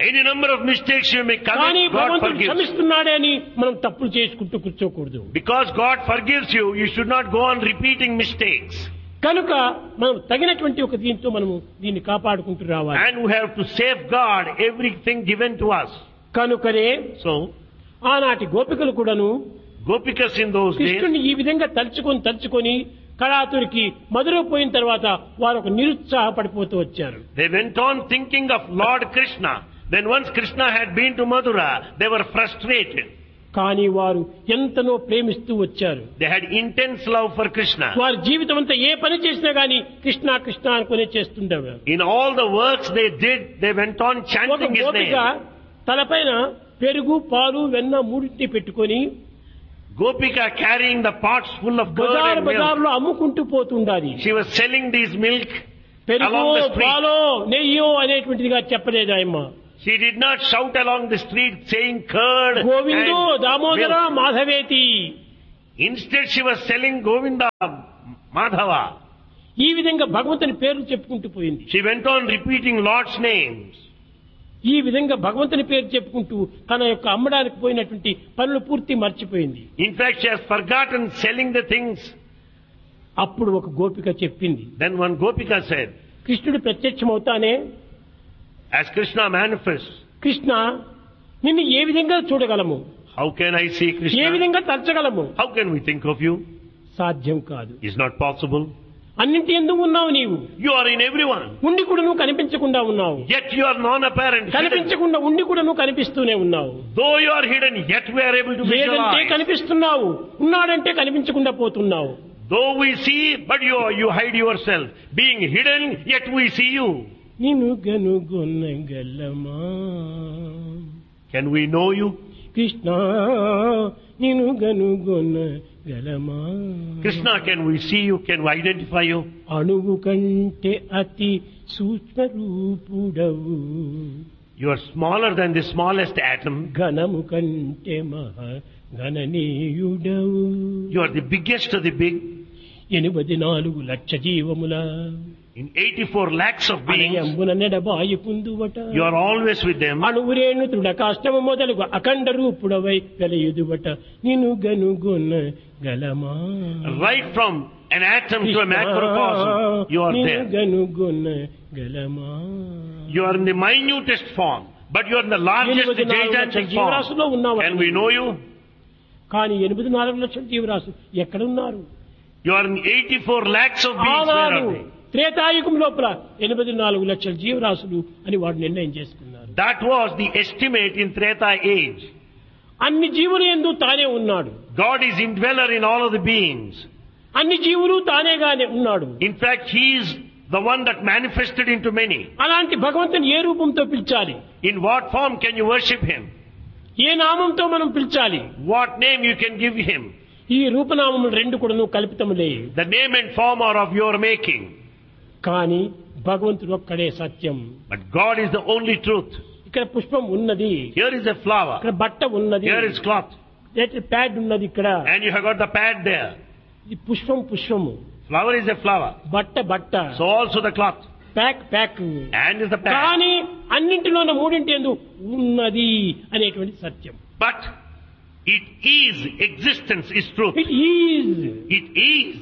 Any number of mistakes you may కానీ commit, God భగవంతుడు forgives. క్షమిస్తున్నాడే అని మనం తప్పులు చేసుకుంటూ కూర్చోకూడదు. Because God forgives you, you should not go on repeating mistakes. కనుక మనం తగినటువంటి ఒక దీంతో మనము దీన్ని కాపాడుకుంటూ రావాలి. And we have to safeguard everything given to us. కనుకనే So, ఆనాటి గోపికలు కూడాను Gopikas in those days, కృష్ణుని ఈ విధంగా తలుచుకొని తలుచుకొని కళాతురికి మధుర పోయిన తర్వాత వారు ఒక నిరుత్సాహపడిపోతూ వచ్చారు. they went on thinking of Lord Krishna. Then once Krishna had been to Mathura, they were frustrated. కానీ వారు ఎంతనో ప్రేమిస్తూ వచ్చారు. They had intense love for Krishna. వారి జీవితం అంతా ఏ పని చేసినా గానీ కృష్ణ కృష్ణ అనుకునే చేస్తుండేవారు. In all the works they did, they went on ఒక chanting his గోపిక name. తలపైన పెరుగు పాలు వెన్న మూడింటిని పెట్టుకొని Gopika carrying the pots full of curd Bazar and milk. బజార్లో అమ్ముకుంటూ పోతుండాలి. She was selling these milk పెరుగు along the street. పాలో నెయ్యో అనేటువంటిదిగా చెప్పలేదు ఆయమ్మ. She did not shout along the street saying curd గోవిందో Damodara and milk. మాధవేతి. Instead she was selling Govinda, Madhava. ఈ విధంగా భగవంతుని పేర్లు చెప్పుకుంటూ పోయింది. She went on repeating Lord's names. ఈ విధంగా భగవంతుని పేరు చెప్పుకుంటూ తన యొక్క అమ్మడానికి పోయినటువంటి పనులు పూర్తి మర్చిపోయింది. In fact, she has forgotten selling the things. అప్పుడు ఒక గోపిక చెప్పింది, Then one Gopika said, కృష్ణుడు ప్రత్యక్షమవుతానే, as Krishna manifests, కృష్ణ నిన్ను ఏ విధంగా చూడగలము, how can I see A Krishna? విధంగా తలచగలము? How can we think of you? సాధ్యం కాదు. It's not possible. అన్నింటి ఎందుకు ఉన్నావు నీవు? You are in everyone. ఉండి కూడా నువ్వు కనిపించకుండా ఉన్నావు. Yet you are non-apparent. Hidden. కనిపించకుండా ఉండి కూడా నువ్వు కనిపిస్తూనే ఉన్నావు. Though you are hidden, yet we are able to లేదంటే visualize. కనిపిస్తున్నావు, ఉన్నాడంటే కనిపించకుండా పోతున్నావు. Though we see, but you you hide yourself. Being hidden, yet we see you. నిన్ను గనుగొనగలమా Can we know you? Krishna, నిన్ను గనుగొనగలమా? Krishna, can we see you? Can we identify you? అణువు కంటే అతి సూక్ష్మ రూపుడవు, You are smaller than the smallest atom. ఘనము కంటే మహా గణనీయుడవు. You are the biggest of the big. ఎనిమిది నాలుగు లక్ష జీవముల In eighty-four lakhs of beings, అంబున నెడబాయి పుందువట. you are always with them. అణువురేణు తృఢకాష్టము మొదలుగు అఖండ రూపుడవై వెలయుదువట. నిన్ను గనుగొన గలమా? Right from an atom to a macrocosm, you are నిన్ను there. గనుగొన గలమా? You are in the minutest form, but you are in the largest ఎనిమిది నాలుగు లక్షల gigantic జీవరాశుల్లో form. ఉన్నావు. Can we know you? కానీ ఎనిమిది నాలుగు లక్షల జీవరాశు ఎక్కడున్నారు? You are in eighty-four lakhs of beings. Where ఆనాడు are they? త్రేతాయుగం లోపల ఎనిమిది నాలుగు లక్షల జీవరాశులు అని వాడు నిర్ణయం చేసుకున్నారు. That was the estimate in Treta age. అన్ని జీవులు యందు తానే ఉన్నాడు. God is indweller in all of the beings. అన్ని జీవులు తానేగానే ఉన్నాడు. In fact, He is the one that manifested into many. అలాంటి భగవంతుని ఏ రూపంతో పిలిచాలి? In what form can you worship Him? ఏ నామంతో మనం పిలిచాలి? What name you can give Him? ఈ రూపనామములు రెండు కూడాను కల్పితములే. The name and form are of your making. కానీ భగవంతుడు ఒక్కడే సత్యం. But God is the only truth. ఇక్కడ పుష్పం ఉన్నది, Here is a flower. ఇక్కడ బట్ట ఉన్నది, Here is cloth. ప్యాడ్ ఉన్నది, ఇక్కడ And you have got the pad there. ఈ పుష్పం పుష్పము, Flower is a flower. బట్ట బట్ట, So also the cloth. Pack pack. And is the pad. కానీ అన్నింటిలోన మూడింటి యందు ఉన్నది అనేటువంటి సత్యం. But it is, existence is truth. It is. It is.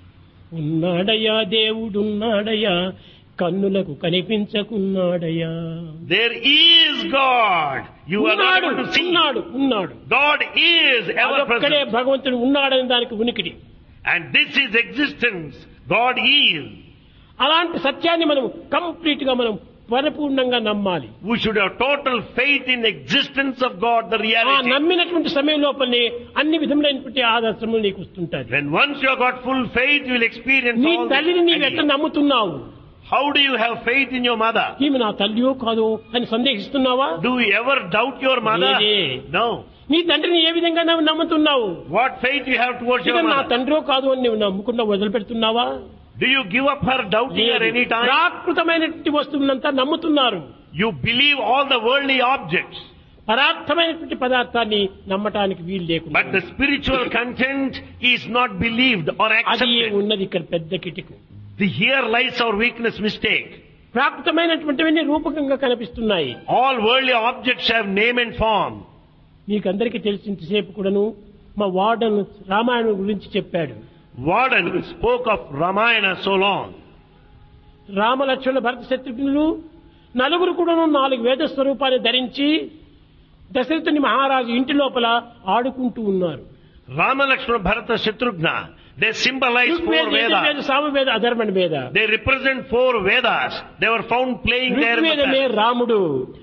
ఉన్నాడయ్యా దేవుడున్నాడయ్యా, కన్నులకు కనిపించకున్నాడయ్యా. There is God. You are not ఉన్నాడు able to see. ఉన్నాడు ఉన్నాడు. God is ever అదొక్కడే present. భగవంతుడు ఉన్నాడని దానికి ఉనికిడి. And this is existence. God is. అలాంటి సత్యాన్ని మనం కంప్లీట్ గా మనం పరిపూర్ణంగా నమ్మాలి. We should have total faith in the existence of God, the ఆ reality. నమ్మినటువంటి సమయం లోపలనే అన్ని విధములైనటువంటి ఆదర్శములు నీకు వస్తుంటాయి. When once you have got full faith, you will experience నీ all తల్లిని this. నీవు ఎట్లా నమ్ముతున్నావు? How do you have faith in your mother? ఈమె నా తల్లియో కాదో అని సందేహిస్తున్నావా? Do you ever doubt your mother? లేదే. No. నీ తండ్రిని ఏ విధంగా నువ్వు నమ్ముతున్నావు? What faith you have towards your ఇక నా mother? తండ్రో కాదు అని నువ్వు నమ్ముకుండా వదిలిపెడుతున్నావా? Do you give up her doubting her any time? ప్రాకృతమైనటువంటి వస్తువునంతా నమ్ముతున్నారు. You believe all the worldly objects. పరార్థమైనటువంటి పదార్థాన్ని నమ్మటానికి వీలు లేకుండా But the spiritual content is not believed or అది accepted. ఉన్నది ఇక్కడ పెద్ద కిటికు. The here lies our weakness, mistake. ప్రాకృతమైనటువంటివన్నీ రూపకంగా కనిపిస్తున్నాయి. All worldly objects have name and form. మీకందరికీ తెలిసినంతసేపు కూడాను మా వార్డన్ రామాయణం గురించి చెప్పాడు. Warden spoke of Ramayana so long. Ramalakshmana భరత శత్రుఘ్నులు నలుగురు కూడాను నాలుగు వేద స్వరూపాన్ని ధరించి దశరథుని మహారాజు ఇంటి లోపల ఆడుకుంటూ ఉన్నారు. Rama, Lakshmana, Bharata, Shatrughna, they symbolize four Rigveda, Vedas. Samaveda, అధర్వణ వేద. They represent four Vedas. They were found playing there. in the ఋగ్వేదమే past. రాముడు,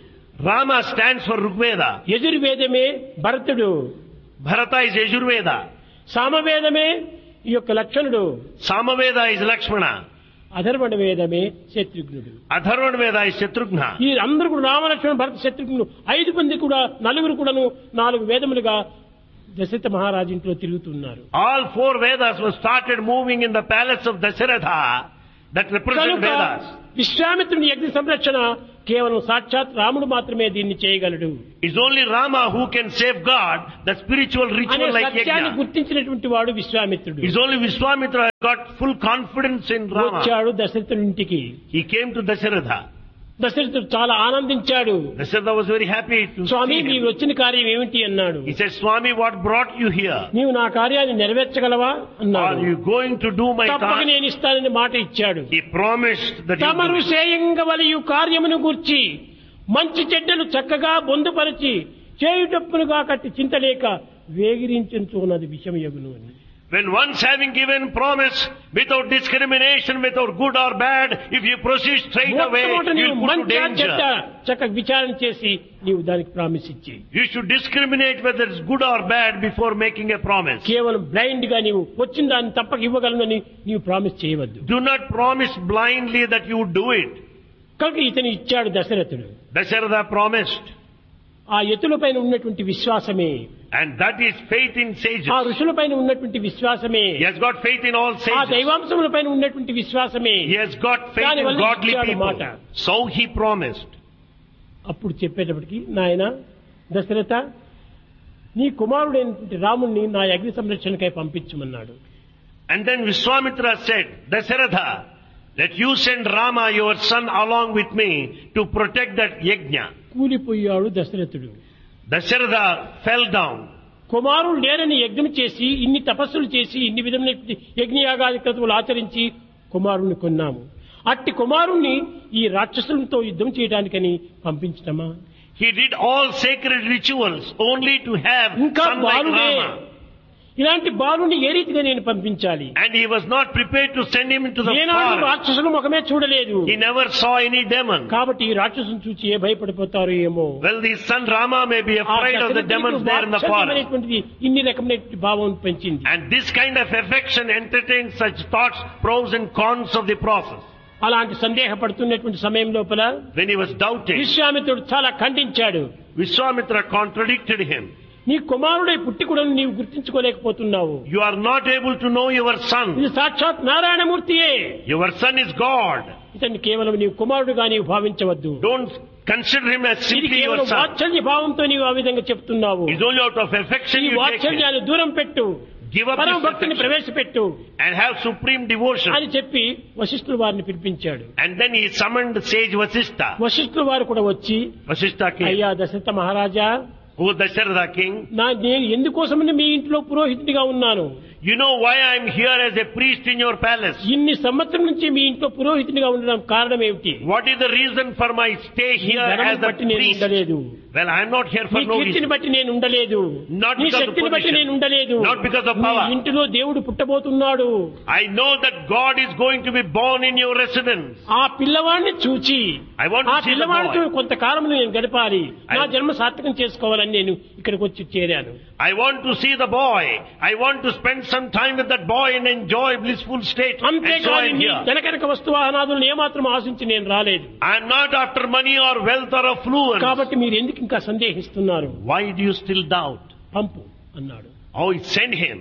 Rama stands for Rigveda. యజుర్వేదమే భరతుడు, Bharata is Yajurveda. సామవేదమే ఈ యొక్క లక్షణుడు, Samaveda is Lakshmana. అధర్వణ వేదమే శత్రుఘ్నుడు. Atharvana Veda is Shatrughna. ఈ అందరూ కూడా రామలక్ష్మణ భరత శత్రుఘ్నులు ఐదు మంది కూడా నలుగురు కూడాను నాలుగు వేదములుగా దశరథ మహారాజు ఇంట్లో తిరుగుతున్నారు. All four Vedas were started moving in the palace of Dasharatha that represent కనుక Vedas. విశ్వామిత్రుని యజ్ఞ సంరక్షణ కేవలం సాక్షాత్ రాముడు మాత్రమే దీన్ని చేయగలడు It's only Rama who can safeguard the spiritual అనే ritual like సత్యాన్ని Yajna. గుర్తించినటువంటి వాడు విశ్వామిత్రుడు. It's only Vishwamitra who got full confidence in Rama. వచ్చాడు దశరథుని ఇంటికి. He came to Dasharatha. దశరథుడు చాలా ఆనందించాడు. Dasharatha was very happy to Swamy see నీవు him. వచ్చిన కార్యం ఏమిటి అన్నాడు. He said, Swami, what brought you here? నీవు నా కార్యాన్ని నెరవేర్చగలవా అన్నాడు. Are you going to do my తప్పక task? నేను ఇస్తానని మాట ఇచ్చాడు. He promised that he తమరు would do it. చేయంగవలయు కార్యమును గూర్చి మంచి చెడ్డలు చక్కగా బొందుపరిచి చేయుటప్పులుగా కట్టి చింతలేక వేగిరించున్నది విషమయగును అని. When once having given promise without discrimination, without good or bad, if you proceed straight away, మొట్టమొదట you నీవు will put to మంచి చెడ్డ danger. చక్కగా విచారణ చేసి నీవు దానికి ప్రామిస్ ఇచ్చి You should discriminate whether it's good or bad before making a promise. కేవలం బ్లైండ్ గా నీవు వచ్చిన దాన్ని తప్పక ఇవ్వగలనని నీవు ప్రామిస్ చేయవద్దు. Do not promise blindly that you would do it. కనుక ఇతను ఇచ్చాడు దశరథుడు. Dasharatha promised. ఆ ఎత్తులపైన ఉన్నటువంటి విశ్వాసమే, And that is faith in ఆ sages. ఋషులపైన ఉన్నటువంటి విశ్వాసమే, He has got faith in all ఆ sages. దైవాంశములపైన ఉన్నటువంటి విశ్వాసమే. He has got faith దాని in వల్ల godly ఇచ్చాడు people. మాట. So he promised. అప్పుడు చెప్పేటప్పటికి నాయన దశరథ నీ కుమారుడైనటువంటి రాముణ్ణి నా అగ్ని సంరక్షణకై పంపించమన్నాడు. And then Vishwamitra said, Dasharatha, let you send Rama, your son, along with me to protect that yajna. కూలిపోయాడు దశరథుడు. Dasharatha fell down. కుమారుడు లేరని యజ్ఞం చేసి ఇన్ని తపస్సులు చేసి ఇన్ని విధమైన యజ్ఞయాగాది క్రతువులు ఆచరించి కుమారుణ్ణి కొన్నాము. అట్టి కుమారుణ్ణి ఈ రాక్షసులతో యుద్ధం చేయడానికని పంపించటమా? He did all sacred rituals only to have ఇంకా son like బాలుడే, Rama. ఇలాంటి బాలుని ఏ రీతిగా నేను పంపించాలి? And he was not prepared to send him into the ఏనాడు forest. రాక్షసుల ముఖమే చూడలేదు. He never saw any demon. కాబట్టి ఈ రాక్షసుని చూచి ఏ భయపడిపోతారు ఏమో. Well, the son Rama may be ఆ afraid of the దశరథుడికి demons there in the forest. వాత్సల్యమైనటువంటిది ఇన్ని రకమైనటువంటి భావం పెంచింది. And this kind of affection entertains such thoughts, pros and cons of the process. అలాంటి సందేహపడుతున్నటువంటి సమయం లోపల When he was doubting, విశ్వామిత్రుడు చాలా ఖండించాడు. Vishwamitra contradicted him. నీ కుమారుడై పుట్టి కూడా నీవు గుర్తించుకోలేకపోతున్నావు. You are not able to know your son. ఇది సాక్షాత్ నారాయణమూర్తియే. Your son is God. ఇతన్ని కేవలం నీవు కుమారుడుగా నీవు భావించవద్దు. Don't consider him as ఇది simply your కేవలం son. వాత్సల్య భావంతో నీవు ఆ విధంగా చెప్తున్నావు. It's only out of affection ఈ you take him. వాత్సల్యాన్ని దూరం పెట్టు, Give up పరమ this భక్తిని affection ప్రవేశపెట్టు and have supreme devotion. అని చెప్పి వశిష్ఠుల వారిని పిలిపించాడు. And then he summoned sage Vasishtha. వశిష్ఠుల వారు కూడా వచ్చి Vasishtha came. అయ్యా దశరథ మహారాజా, O Dasharatha king, నా నేను ఎందుకోసమని మీ ఇంట్లో పురోహితుడిగా ఉన్నాను? you know why I am here as a priest in your palace? ఇన్ని సంవత్సరం నుంచి మీ ఇంట్లో పురోహితుడిగా ఉండడం కారణం ఏమిటి? What is the reason for my stay నీ here ధనమును as the బట్టి నేను priest? ఉండలేదు, Well, I am not here నీ for no కీర్తిని reason. బట్టి నేను ఉండలేదు, Not నీ because of శక్తిని బట్టి position. నేను ఉండలేదు. Not because of నీ power. ఇంటిలో దేవుడు పుట్టబోతున్నాడు. I know that God is going to be born in your residence. ఆ పిల్లవాడిని చూచి I want to ఆ see the పిల్లవాడితో boy. కొంతకాలం నేను గడపాలి, నా I- జన్మ సార్థకం చేసుకోవాలని నేను ఇక్కడికి వచ్చి చేరాను. I want to see the boy. I want to spend some time with that boy and enjoy blissful state. And so I అంతేకాని am నీ here. జనకనక వస్తువాహనాదులను ఏమాత్రం ఆశించి నేను రాలేదు. I am not after money or wealth or affluence. కాబట్టి మీరు ఎందుకు ఇంకా సందేహిస్తున్నారు? Why do you still doubt? పంపు అన్నాడు. Oh, send him.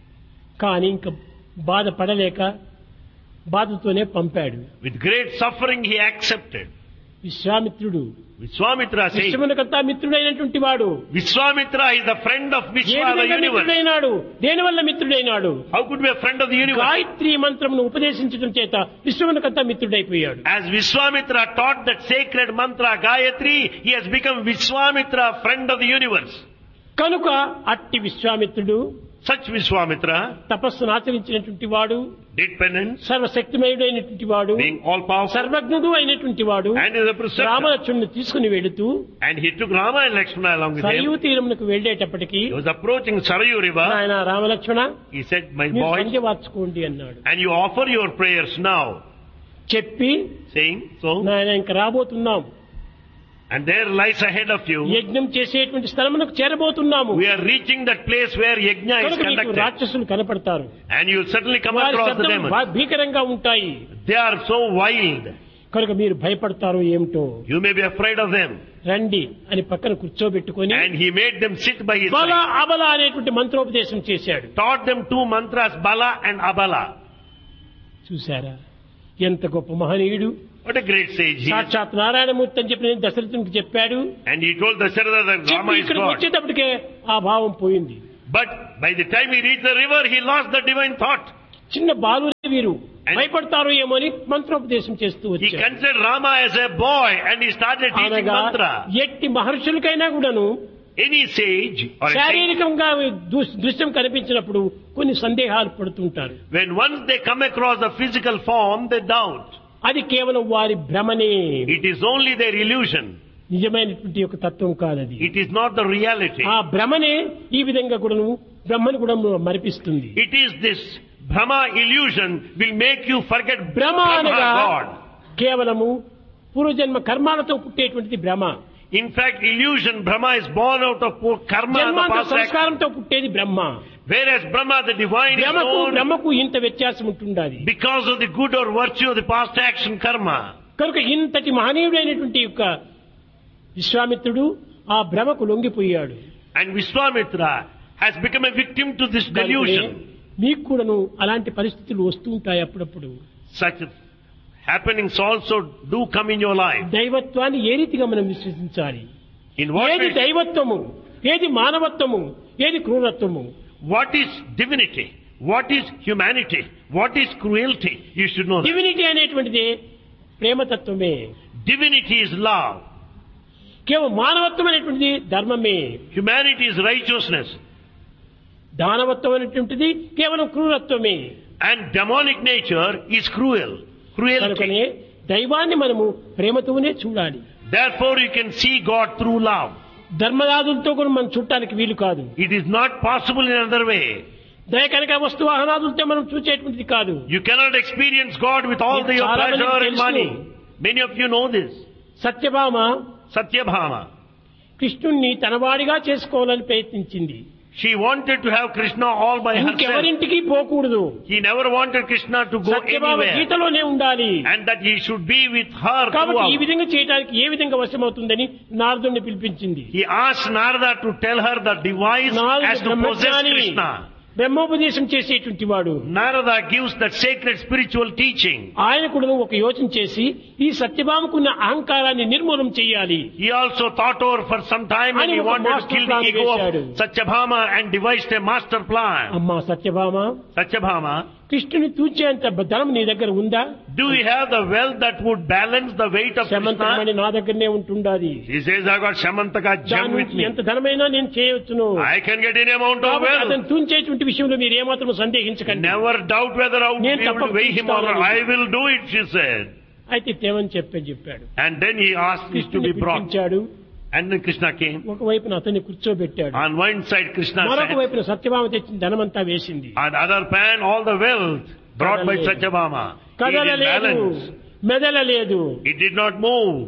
కానీ ఇంకా బాధపడలేక బాధతోనే పంపాడు. With great suffering he accepted. విశ్వామిత్రుడు Vishwamitra says, విశ్వమునకంతా మిత్రుడైనటువంటి వాడు Vishwamitra is the friend of A Vishwa, the విధంగా universe. మిత్రుడైనాడు, దేని వల్ల మిత్రుడైనాడు? How could be a friend of the universe? Gayatri మంత్రమును ఉపదేశించడం చేత విశ్వమునకంతా మిత్రుడైపోయాడు. As Vishwamitra taught that sacred mantra Gayatri, he has become Vishwamitra, friend of the universe. కనుక అట్టి విశ్వామిత్రుడు Such Vishwamitra తపస్సును ఆచరించినటువంటి వాడు, did penance, సర్వశక్తిమయుడైనటువంటి వాడు, being all powerful, సర్వజ్ఞుడు అయినటువంటి వాడు and is a preceptor. రామలక్ష్మణుని తీసుకుని వెళుతూ And he took Rama and Lakshmana along with Sarayu him. తీరమునకు వెళ్లేటప్పటికి He was approaching Sarayu river. ఆయన రామలక్ష్మణ He said, my మీరు boys, సంధ్య వార్చుకోండి అన్నాడు. and you offer your prayers now. చెప్పి Saying, so, నాయన ఇంక రాబోతున్నాం, and there lies ahead of you. యజ్ఞం చేసేటువంటి స్థలమునకు చేరబోతున్నాము, We are reaching that place where yajna is కనుక మీకు conducted. రాక్షసులు కనపడతారు, And you'll certainly come వారి across the శబ్దం demons. భా- భీకరంగా ఉంటాయి, They are so wild. కనుక మీరు భయపడతారో ఏమిటో, You may be afraid of them. రండి అని పక్కన కూర్చోబెట్టుకొని And he made them sit by his బల side. అబల అనేటువంటి మంత్రోపదేశం చేశాడు. Taught them two mantras, Bala and Abala. చూశారా ఎంత గొప్ప మహనీయుడు, What a great sage he is. సాక్షాత్ నారాయణమూర్తి అని చెప్పి నేను దశరథునికి చెప్పాడు. And he told Dasharatha that చెప్పి Rama is ఇక్కడ God. వచ్చేటప్పటికే ఆ భావం పోయింది. But by the time he reached the river, he lost the divine thought. చిన్న బాలురే వీరు And- భయపడతారో ఏమో అని మంత్రోపదేశం చేస్తూ He వచ్చాడు. considered Rama as a boy and he started teaching అనగా mantra. ఎట్టి మహర్షులకైనా కూడాను Any sage or a sage, శారీరకంగా దృ- దృశ్యం కనిపించినప్పుడు కొన్ని సందేహాలు పడుతుంటారు. when once they come across the physical form, they doubt. అది కేవలం వారి భ్రమనే, It is only their illusion. నిజమైనటువంటి యొక్క తత్వం కాదది. It is not the reality. ఆ భ్రమనే ఈ విధంగా కూడాను బ్రహ్మను కూడా మరిపిస్తుంది. It is this Brahma illusion will make you forget భ్రమ Brahma అనగా God. కేవలము పూర్వజన్మ కర్మాలతో పుట్టేటువంటిది భ్రమ, In fact, illusion, Brahma is born out of poor karma and the జన్మాంతర past action. సంస్కారంతో పుట్టేది బ్రహ్మ. Whereas Brahma, the divine, is భ్రమకు known బ్రహ్మకు ఇంత వ్యత్యాసం ఉంటుండాలి. because of the good or virtue of the past action karma. కనుక ఇంతటి మహనీయుడైనటువంటి యొక్క విశ్వామిత్రుడు ఆ భ్రమకు లొంగిపోయాడు. And Vishwamitra has become a victim to this కనుకనే delusion. మీకు కూడాను అలాంటి పరిస్థితులు వస్తూ ఉంటాయి అప్పుడప్పుడు. Such happenings also do come in your life. దైవత్వాన్ని ఏ రీతిగా మనం విశ్వసించాలి? In what ఏది way, దైవత్వము, ఏది మానవత్వము, ఏది క్రూరత్వము? what is divinity? What is humanity? What is cruelty? You should know that. Divinity అనేటువంటిది ప్రేమతత్వమే, Divinity is love. కేవలం మానవత్వం అనేటువంటిది ధర్మమే, Humanity is righteousness. దానవత్వం అనేటువంటిది కేవలం క్రూరత్వమే. And demonic nature is cruel. Cruelty. కనుకనే దైవాన్ని మనము ప్రేమతోనే చూడాలి. Therefore you can see God through love. ధర్మరాజులతో కూడా మనం చూడటానికి వీలు కాదు. It is not possible in another way. దయ కనుక వస్తు వాహనాదులతో మనం చూసేటువంటిది కాదు. You cannot experience God with all the your చాలా మందికి pleasure and తెలుసు. money. Many of you know this. Satyabhama Satyabhama. కృష్ణుణ్ణి తనవాడిగా చేసుకోవాలని ప్రయత్నించింది. She wanted to have Krishna all by herself. ఇంకెవరింటికి పోకూడదు. He never wanted Krishna to go Satyabhama anywhere. గీతలోనే ఉండాలి. And that he should be with her కాబట్టి ఈ throughout. విధంగా చేయడానికి ఏ విధంగా వశమవుతుందని నారదుణ్ణి పిలిపించింది. He asked Narada to tell her the device నారదుడు as to possess బ్రహ్మజ్ఞాని, Krishna. బ్రహ్మోపదేశం చేసేటువంటి వాడు. Narada gives that sacred spiritual teaching. ఆయన కూడా ఒక యోచన చేసి ఈ సత్యభామకున్న అహంకారాన్ని నిర్మూలన చేయాలి. He also thought over for some time and అని he ఒక wanted to master kill the plan ego వేశాడు. of Satyabhama and devised a master plan. అమ్మా సత్యభామ, Satyabhama, కృష్ణుని తూచేంత ధనం నీ దగ్గర ఉందా? do you have the wealth that would balance the weight of శమంతమని Krishna? నా దగ్గరనే ఉంటుండాది. He says, I got Shamantaka gem దాని with నుంచి me. ఎంత ధనమైనా నేను చేయవచ్చును. I can get any amount of కాబట్టి wealth. అతను తూంచేటువంటి విషయంలో మీరు ఏమాత్రం సందేహించకండి. Never doubt whether I would నేను be able to తప్పక weigh him or not. చూస్తానని. I will do it, she said. అయితే తేమని చెప్పని చెప్పాడు. And then he asked this to కృష్ణుని be brought. పిలిపించాడు. And then Krishna came. ఒకవైపున అతన్ని కూర్చోబెట్టాడు. On one side Krishna మరొక sat. వైపున సత్యభామ తెచ్చిన ధనమంతా వేసింది. On the other pan all the wealth brought by కదలలేదు. Satyabhama. He did కదలలేదు, balance. మెదలలేదు. It did not move.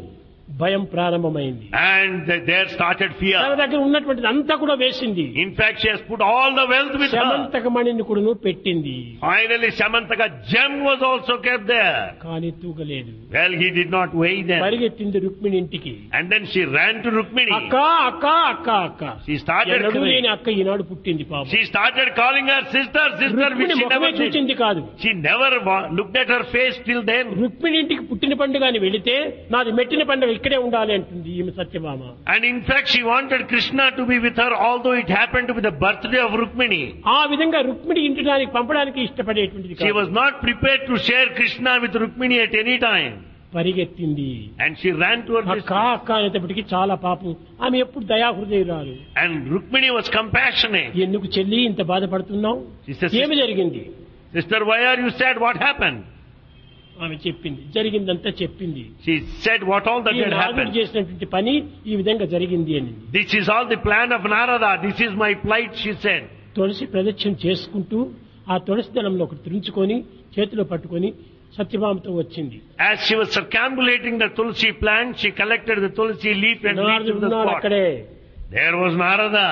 భయం ప్రారంభమైంది. And there started fear. తన దగ్గర ఉన్నటువంటిది అంతా కూడా వేసింది. In fact, she has put all the wealth with her. శమంతకమణిని కూడాను పెట్టింది. Finally, Samantaka gem was also kept there. కానీ తూగలేదు. Well, he did not weigh them. పరిగెత్తింది రుక్మిణి ఇంటికి. And then she ran to Rukmini. అక్క అక్క అక్క అక్క. She started ఎన్నడూ crying. లేని అక్క ఈనాడు పుట్టింది పాపం. She started calling her sister, sister, which Rukmini she ముఖమే never did. చూచింది కాదు. She never wa- looked at her face till then. Rukmini ఇంటికి పుట్టిన పండుగ అని వెళితే నాది మెట్టిన పండుగ ఇక్కడే ఉండాలి అంటుంది ఈమె Satyabhama. And in fact, she wanted Krishna to be with her, although it happened to be the birthday of Rukmini. ఆ విధంగా రుక్మిణి ఇంటికి పంపడానికి ఇష్టపడేటువంటిది She కాదు. was not prepared to share Krishna with Rukmini at any time. పరిగెత్తింది. And she ran to her అక్క sister. అక్క అనేటప్పటికీ చాలా పాపం. ఆమె ఎప్పుడు దయాహృదయురాలు. And Rukmini was compassionate. ఎందుకు చెల్లి ఇంత బాధపడుతున్నావు? She says, ఏమి జరిగింది? Sister, why are you sad? What happened? ఆమె చెప్పింది. జరిగిందంతా చెప్పింది. She said what all that ఈ had నారదుడు happened. చేసినటువంటి పని ఈ విధంగా జరిగింది అని. This is all the plan of Narada. This is my plight, she said. తులసి ప్రదక్షిణ చేసుకుంటూ ఆ తులసి దళంలో ఒకటి తురుచుకొని చేతిలో పట్టుకొని సత్యభామతో వచ్చింది. As she was circumambulating the Tulsi plant, she collected the Tulsi leaf and reached నారదుడు to the ఉన్నాడు spot. అక్కడే. There was Narada.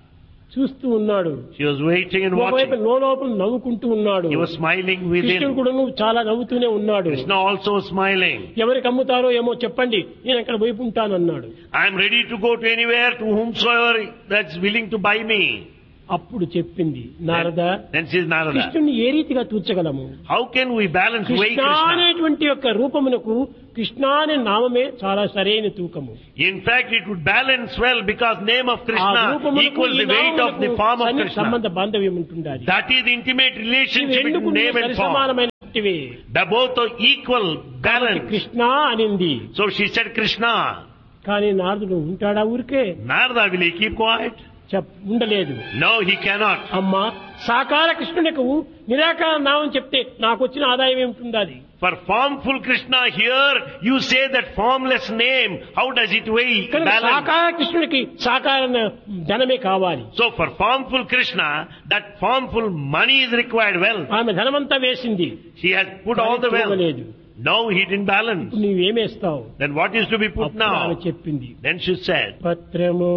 చూస్తూ ఉన్నాడు. She was waiting and ఒకవైపు watching. లోపల నవ్వుకుంటూ ఉన్నాడు. He was smiling కృష్ణుడు within. కూడా నువ్వు చాలా నవ్వుతూనే ఉన్నాడు. Krishna also was smiling. ఎవరికి అమ్ముతారో ఏమో చెప్పండి, నేను అక్కడ వైపు ఉంటానన్నాడు. I am ready to go to anywhere to whomsoever that's willing to buy me. అప్పుడు చెప్పింది Narada, Then, then she is Narada. కృష్ణుని ఏ రీతిగా తూర్చగలము? How can we balance weigh Krishna Krishna? అనేటువంటి యొక్క రూపమునకు కృష్ణ అనే నామమే చాలా సరైన తూకము. In fact, it would balance well because name of ఆ Krishna రూపమునకు equals ఈ the weight of the నామమునకు form of సన్నిహిత Krishna. సంబంధ బాంధవ్యం ఉంటుండాలి. That is the intimate ఇవి relationship రెండు between name and form. సమానమైనటువంటివి. The both are equal, balance. Krishna అనింది. So she said Krishna. కానీ నారదుడు ఉంటాడా ఊరికే? Narada, will he keep quiet? చెప్ ఉండలేదు. No, he cannot. అమ్మా, సాకార కృష్ణునికి నిరాకార నామం చెప్తే నాకు వచ్చిన ఆదాయం ఏమిటి? For formful Krishna here, you say that formless name, how does it weigh? Balance. సాకార కృష్ణునికి సాకార ధనమే కావాలి. So for formful Krishna, that formful money is required well. ఆమె ధనమంతా వేసింది. She has put all the wealth. లేదు. No, he didn't balance. నువ్వేమేస్తావు? Then what is to be put అప్పుడు ఆమె now? చెప్పింది, Then she said, పత్రము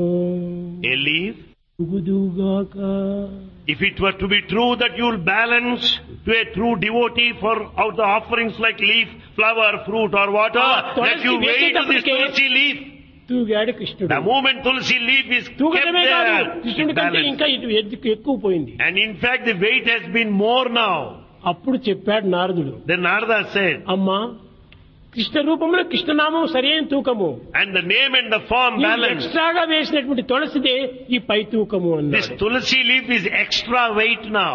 a leaf. ఉగుదుగాక. If it were to be true that you will balance to a true devotee for out the offerings like leaf, flower, fruit or water, Ah, that you tulsi weigh to this వేసేటప్పటికే tulsi leaf. తూగాడు కృష్ణుడు. The moment tulsi leaf is kept తూగడమే కాదు, there, కృష్ణుడి it కంటే balanced. ఇంకా ఇటు ఎద్దుకు ఎక్కువ పోయింది. And in fact the weight has been more now. అప్పుడు చెప్పాడు నారదుడు, Then Narada said, అమ్మా, కృష్ణ రూపంలో కృష్ణనామం సరైన తూకము. and the name and the form నీవు balance. ఎక్స్ట్రాగా వేసినటువంటి తులసిదే ఈ పై తూకము This అన్నాడు. tulsi leaf is extra weight now.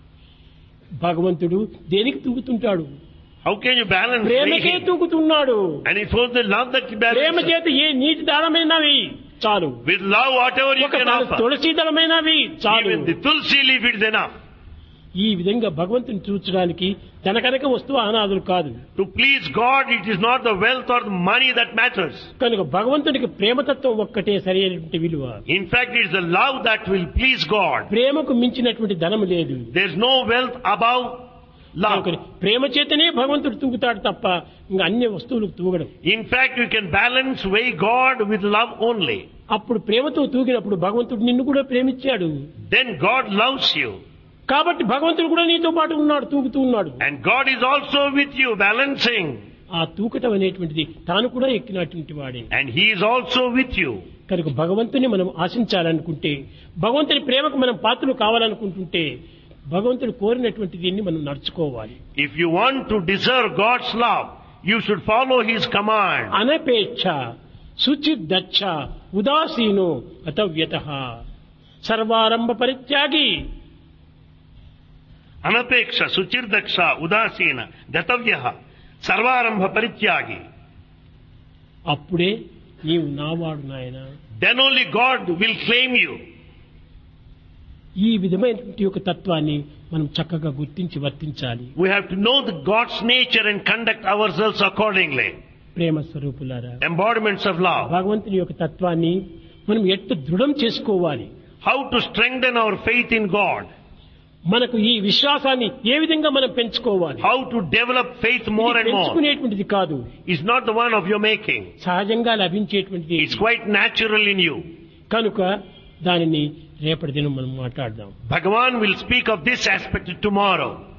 భగవంతుడు దేనికి తూగుతుంటాడు? How can you balance ప్రేమకే weighing? తూగుతున్నాడు. And it was the love that Prema balances. చేత ఏ నీటి దానమైనా వెయ్యి చాలు. With love, whatever you ఒక can offer. తులసి దళమైనా వెయ్యి చాలు. Even the tulsi leaf is enough. ఈ విధంగా భగవంతుని చూచడానికి ధనకనక వస్తువు అనాదులు కాదు. To please God, it is not the wealth or the money that matters. కనుక భగవంతునికి ప్రేమతత్వం ఒక్కటే సరైనటువంటి విలువ. In fact, it is the love that will please God. ప్రేమకు మించినటువంటి ధనము లేదు. There is no wealth above love. కనుక ప్రేమ చేతనే భగవంతుడు తూగుతాడు తప్ప ఇంకా అన్ని వస్తువులకు తూగడం. In fact, you can balance weigh God with love only. అప్పుడు ప్రేమతో తూగినప్పుడు భగవంతుడు నిన్ను కూడా ప్రేమించాడు. Then God loves you. కాబట్టి భగవంతుడు కూడా నీతో పాటు ఉన్నాడు, తూగుతూ ఉన్నాడు. And God is also with you, balancing. ఆ తూకటం అనేటువంటిది తాను కూడా ఎక్కినటువంటి వాడే. And He is also with you. కనుక భగవంతుని మనం ఆశించాలనుకుంటే, భగవంతుని ప్రేమకు మనం పాత్రలు కావాలనుకుంటుంటే, భగవంతుడు కోరినటువంటి దీన్ని మనం నడుచుకోవాలి. If you want to deserve God's love, you should follow His command. అనపేక్ష శుచిర్దక్ష ఉదాసీనో అతవ్యతః సర్వారంభ పరిత్యాగి. Anapeksha, suchirdaksha, udasina, gatavyaha, sarvarambha parityagi. అప్పుడే నీవు నావాడు నాయన. Then only God will claim you. ఈ విధమైనటువంటి యొక్క తత్వాన్ని మనం చక్కగా గుర్తించి వర్తించాలి. We have to know the God's nature and conduct ourselves accordingly. ప్రేమ స్వరూపులారా, Embodiments of love. భగవంతుని యొక్క తత్వాన్ని మనం ఎట్టు దృఢం చేసుకోవాలి. How to strengthen our faith in God. మనకు ఈ విశ్వాసాన్ని ఏ విధంగా మనం పెంచుకోవాలి, How to develop faith more ఇది and more పెంచుకునేటువంటిది కాదు, is not the one of your making. సహజంగా లభించేటువంటిది. It's quite natural in you. కనుక దానిని రేపటి దినం మనం మాట్లాడదాం. Bhagavan will speak of this aspect tomorrow.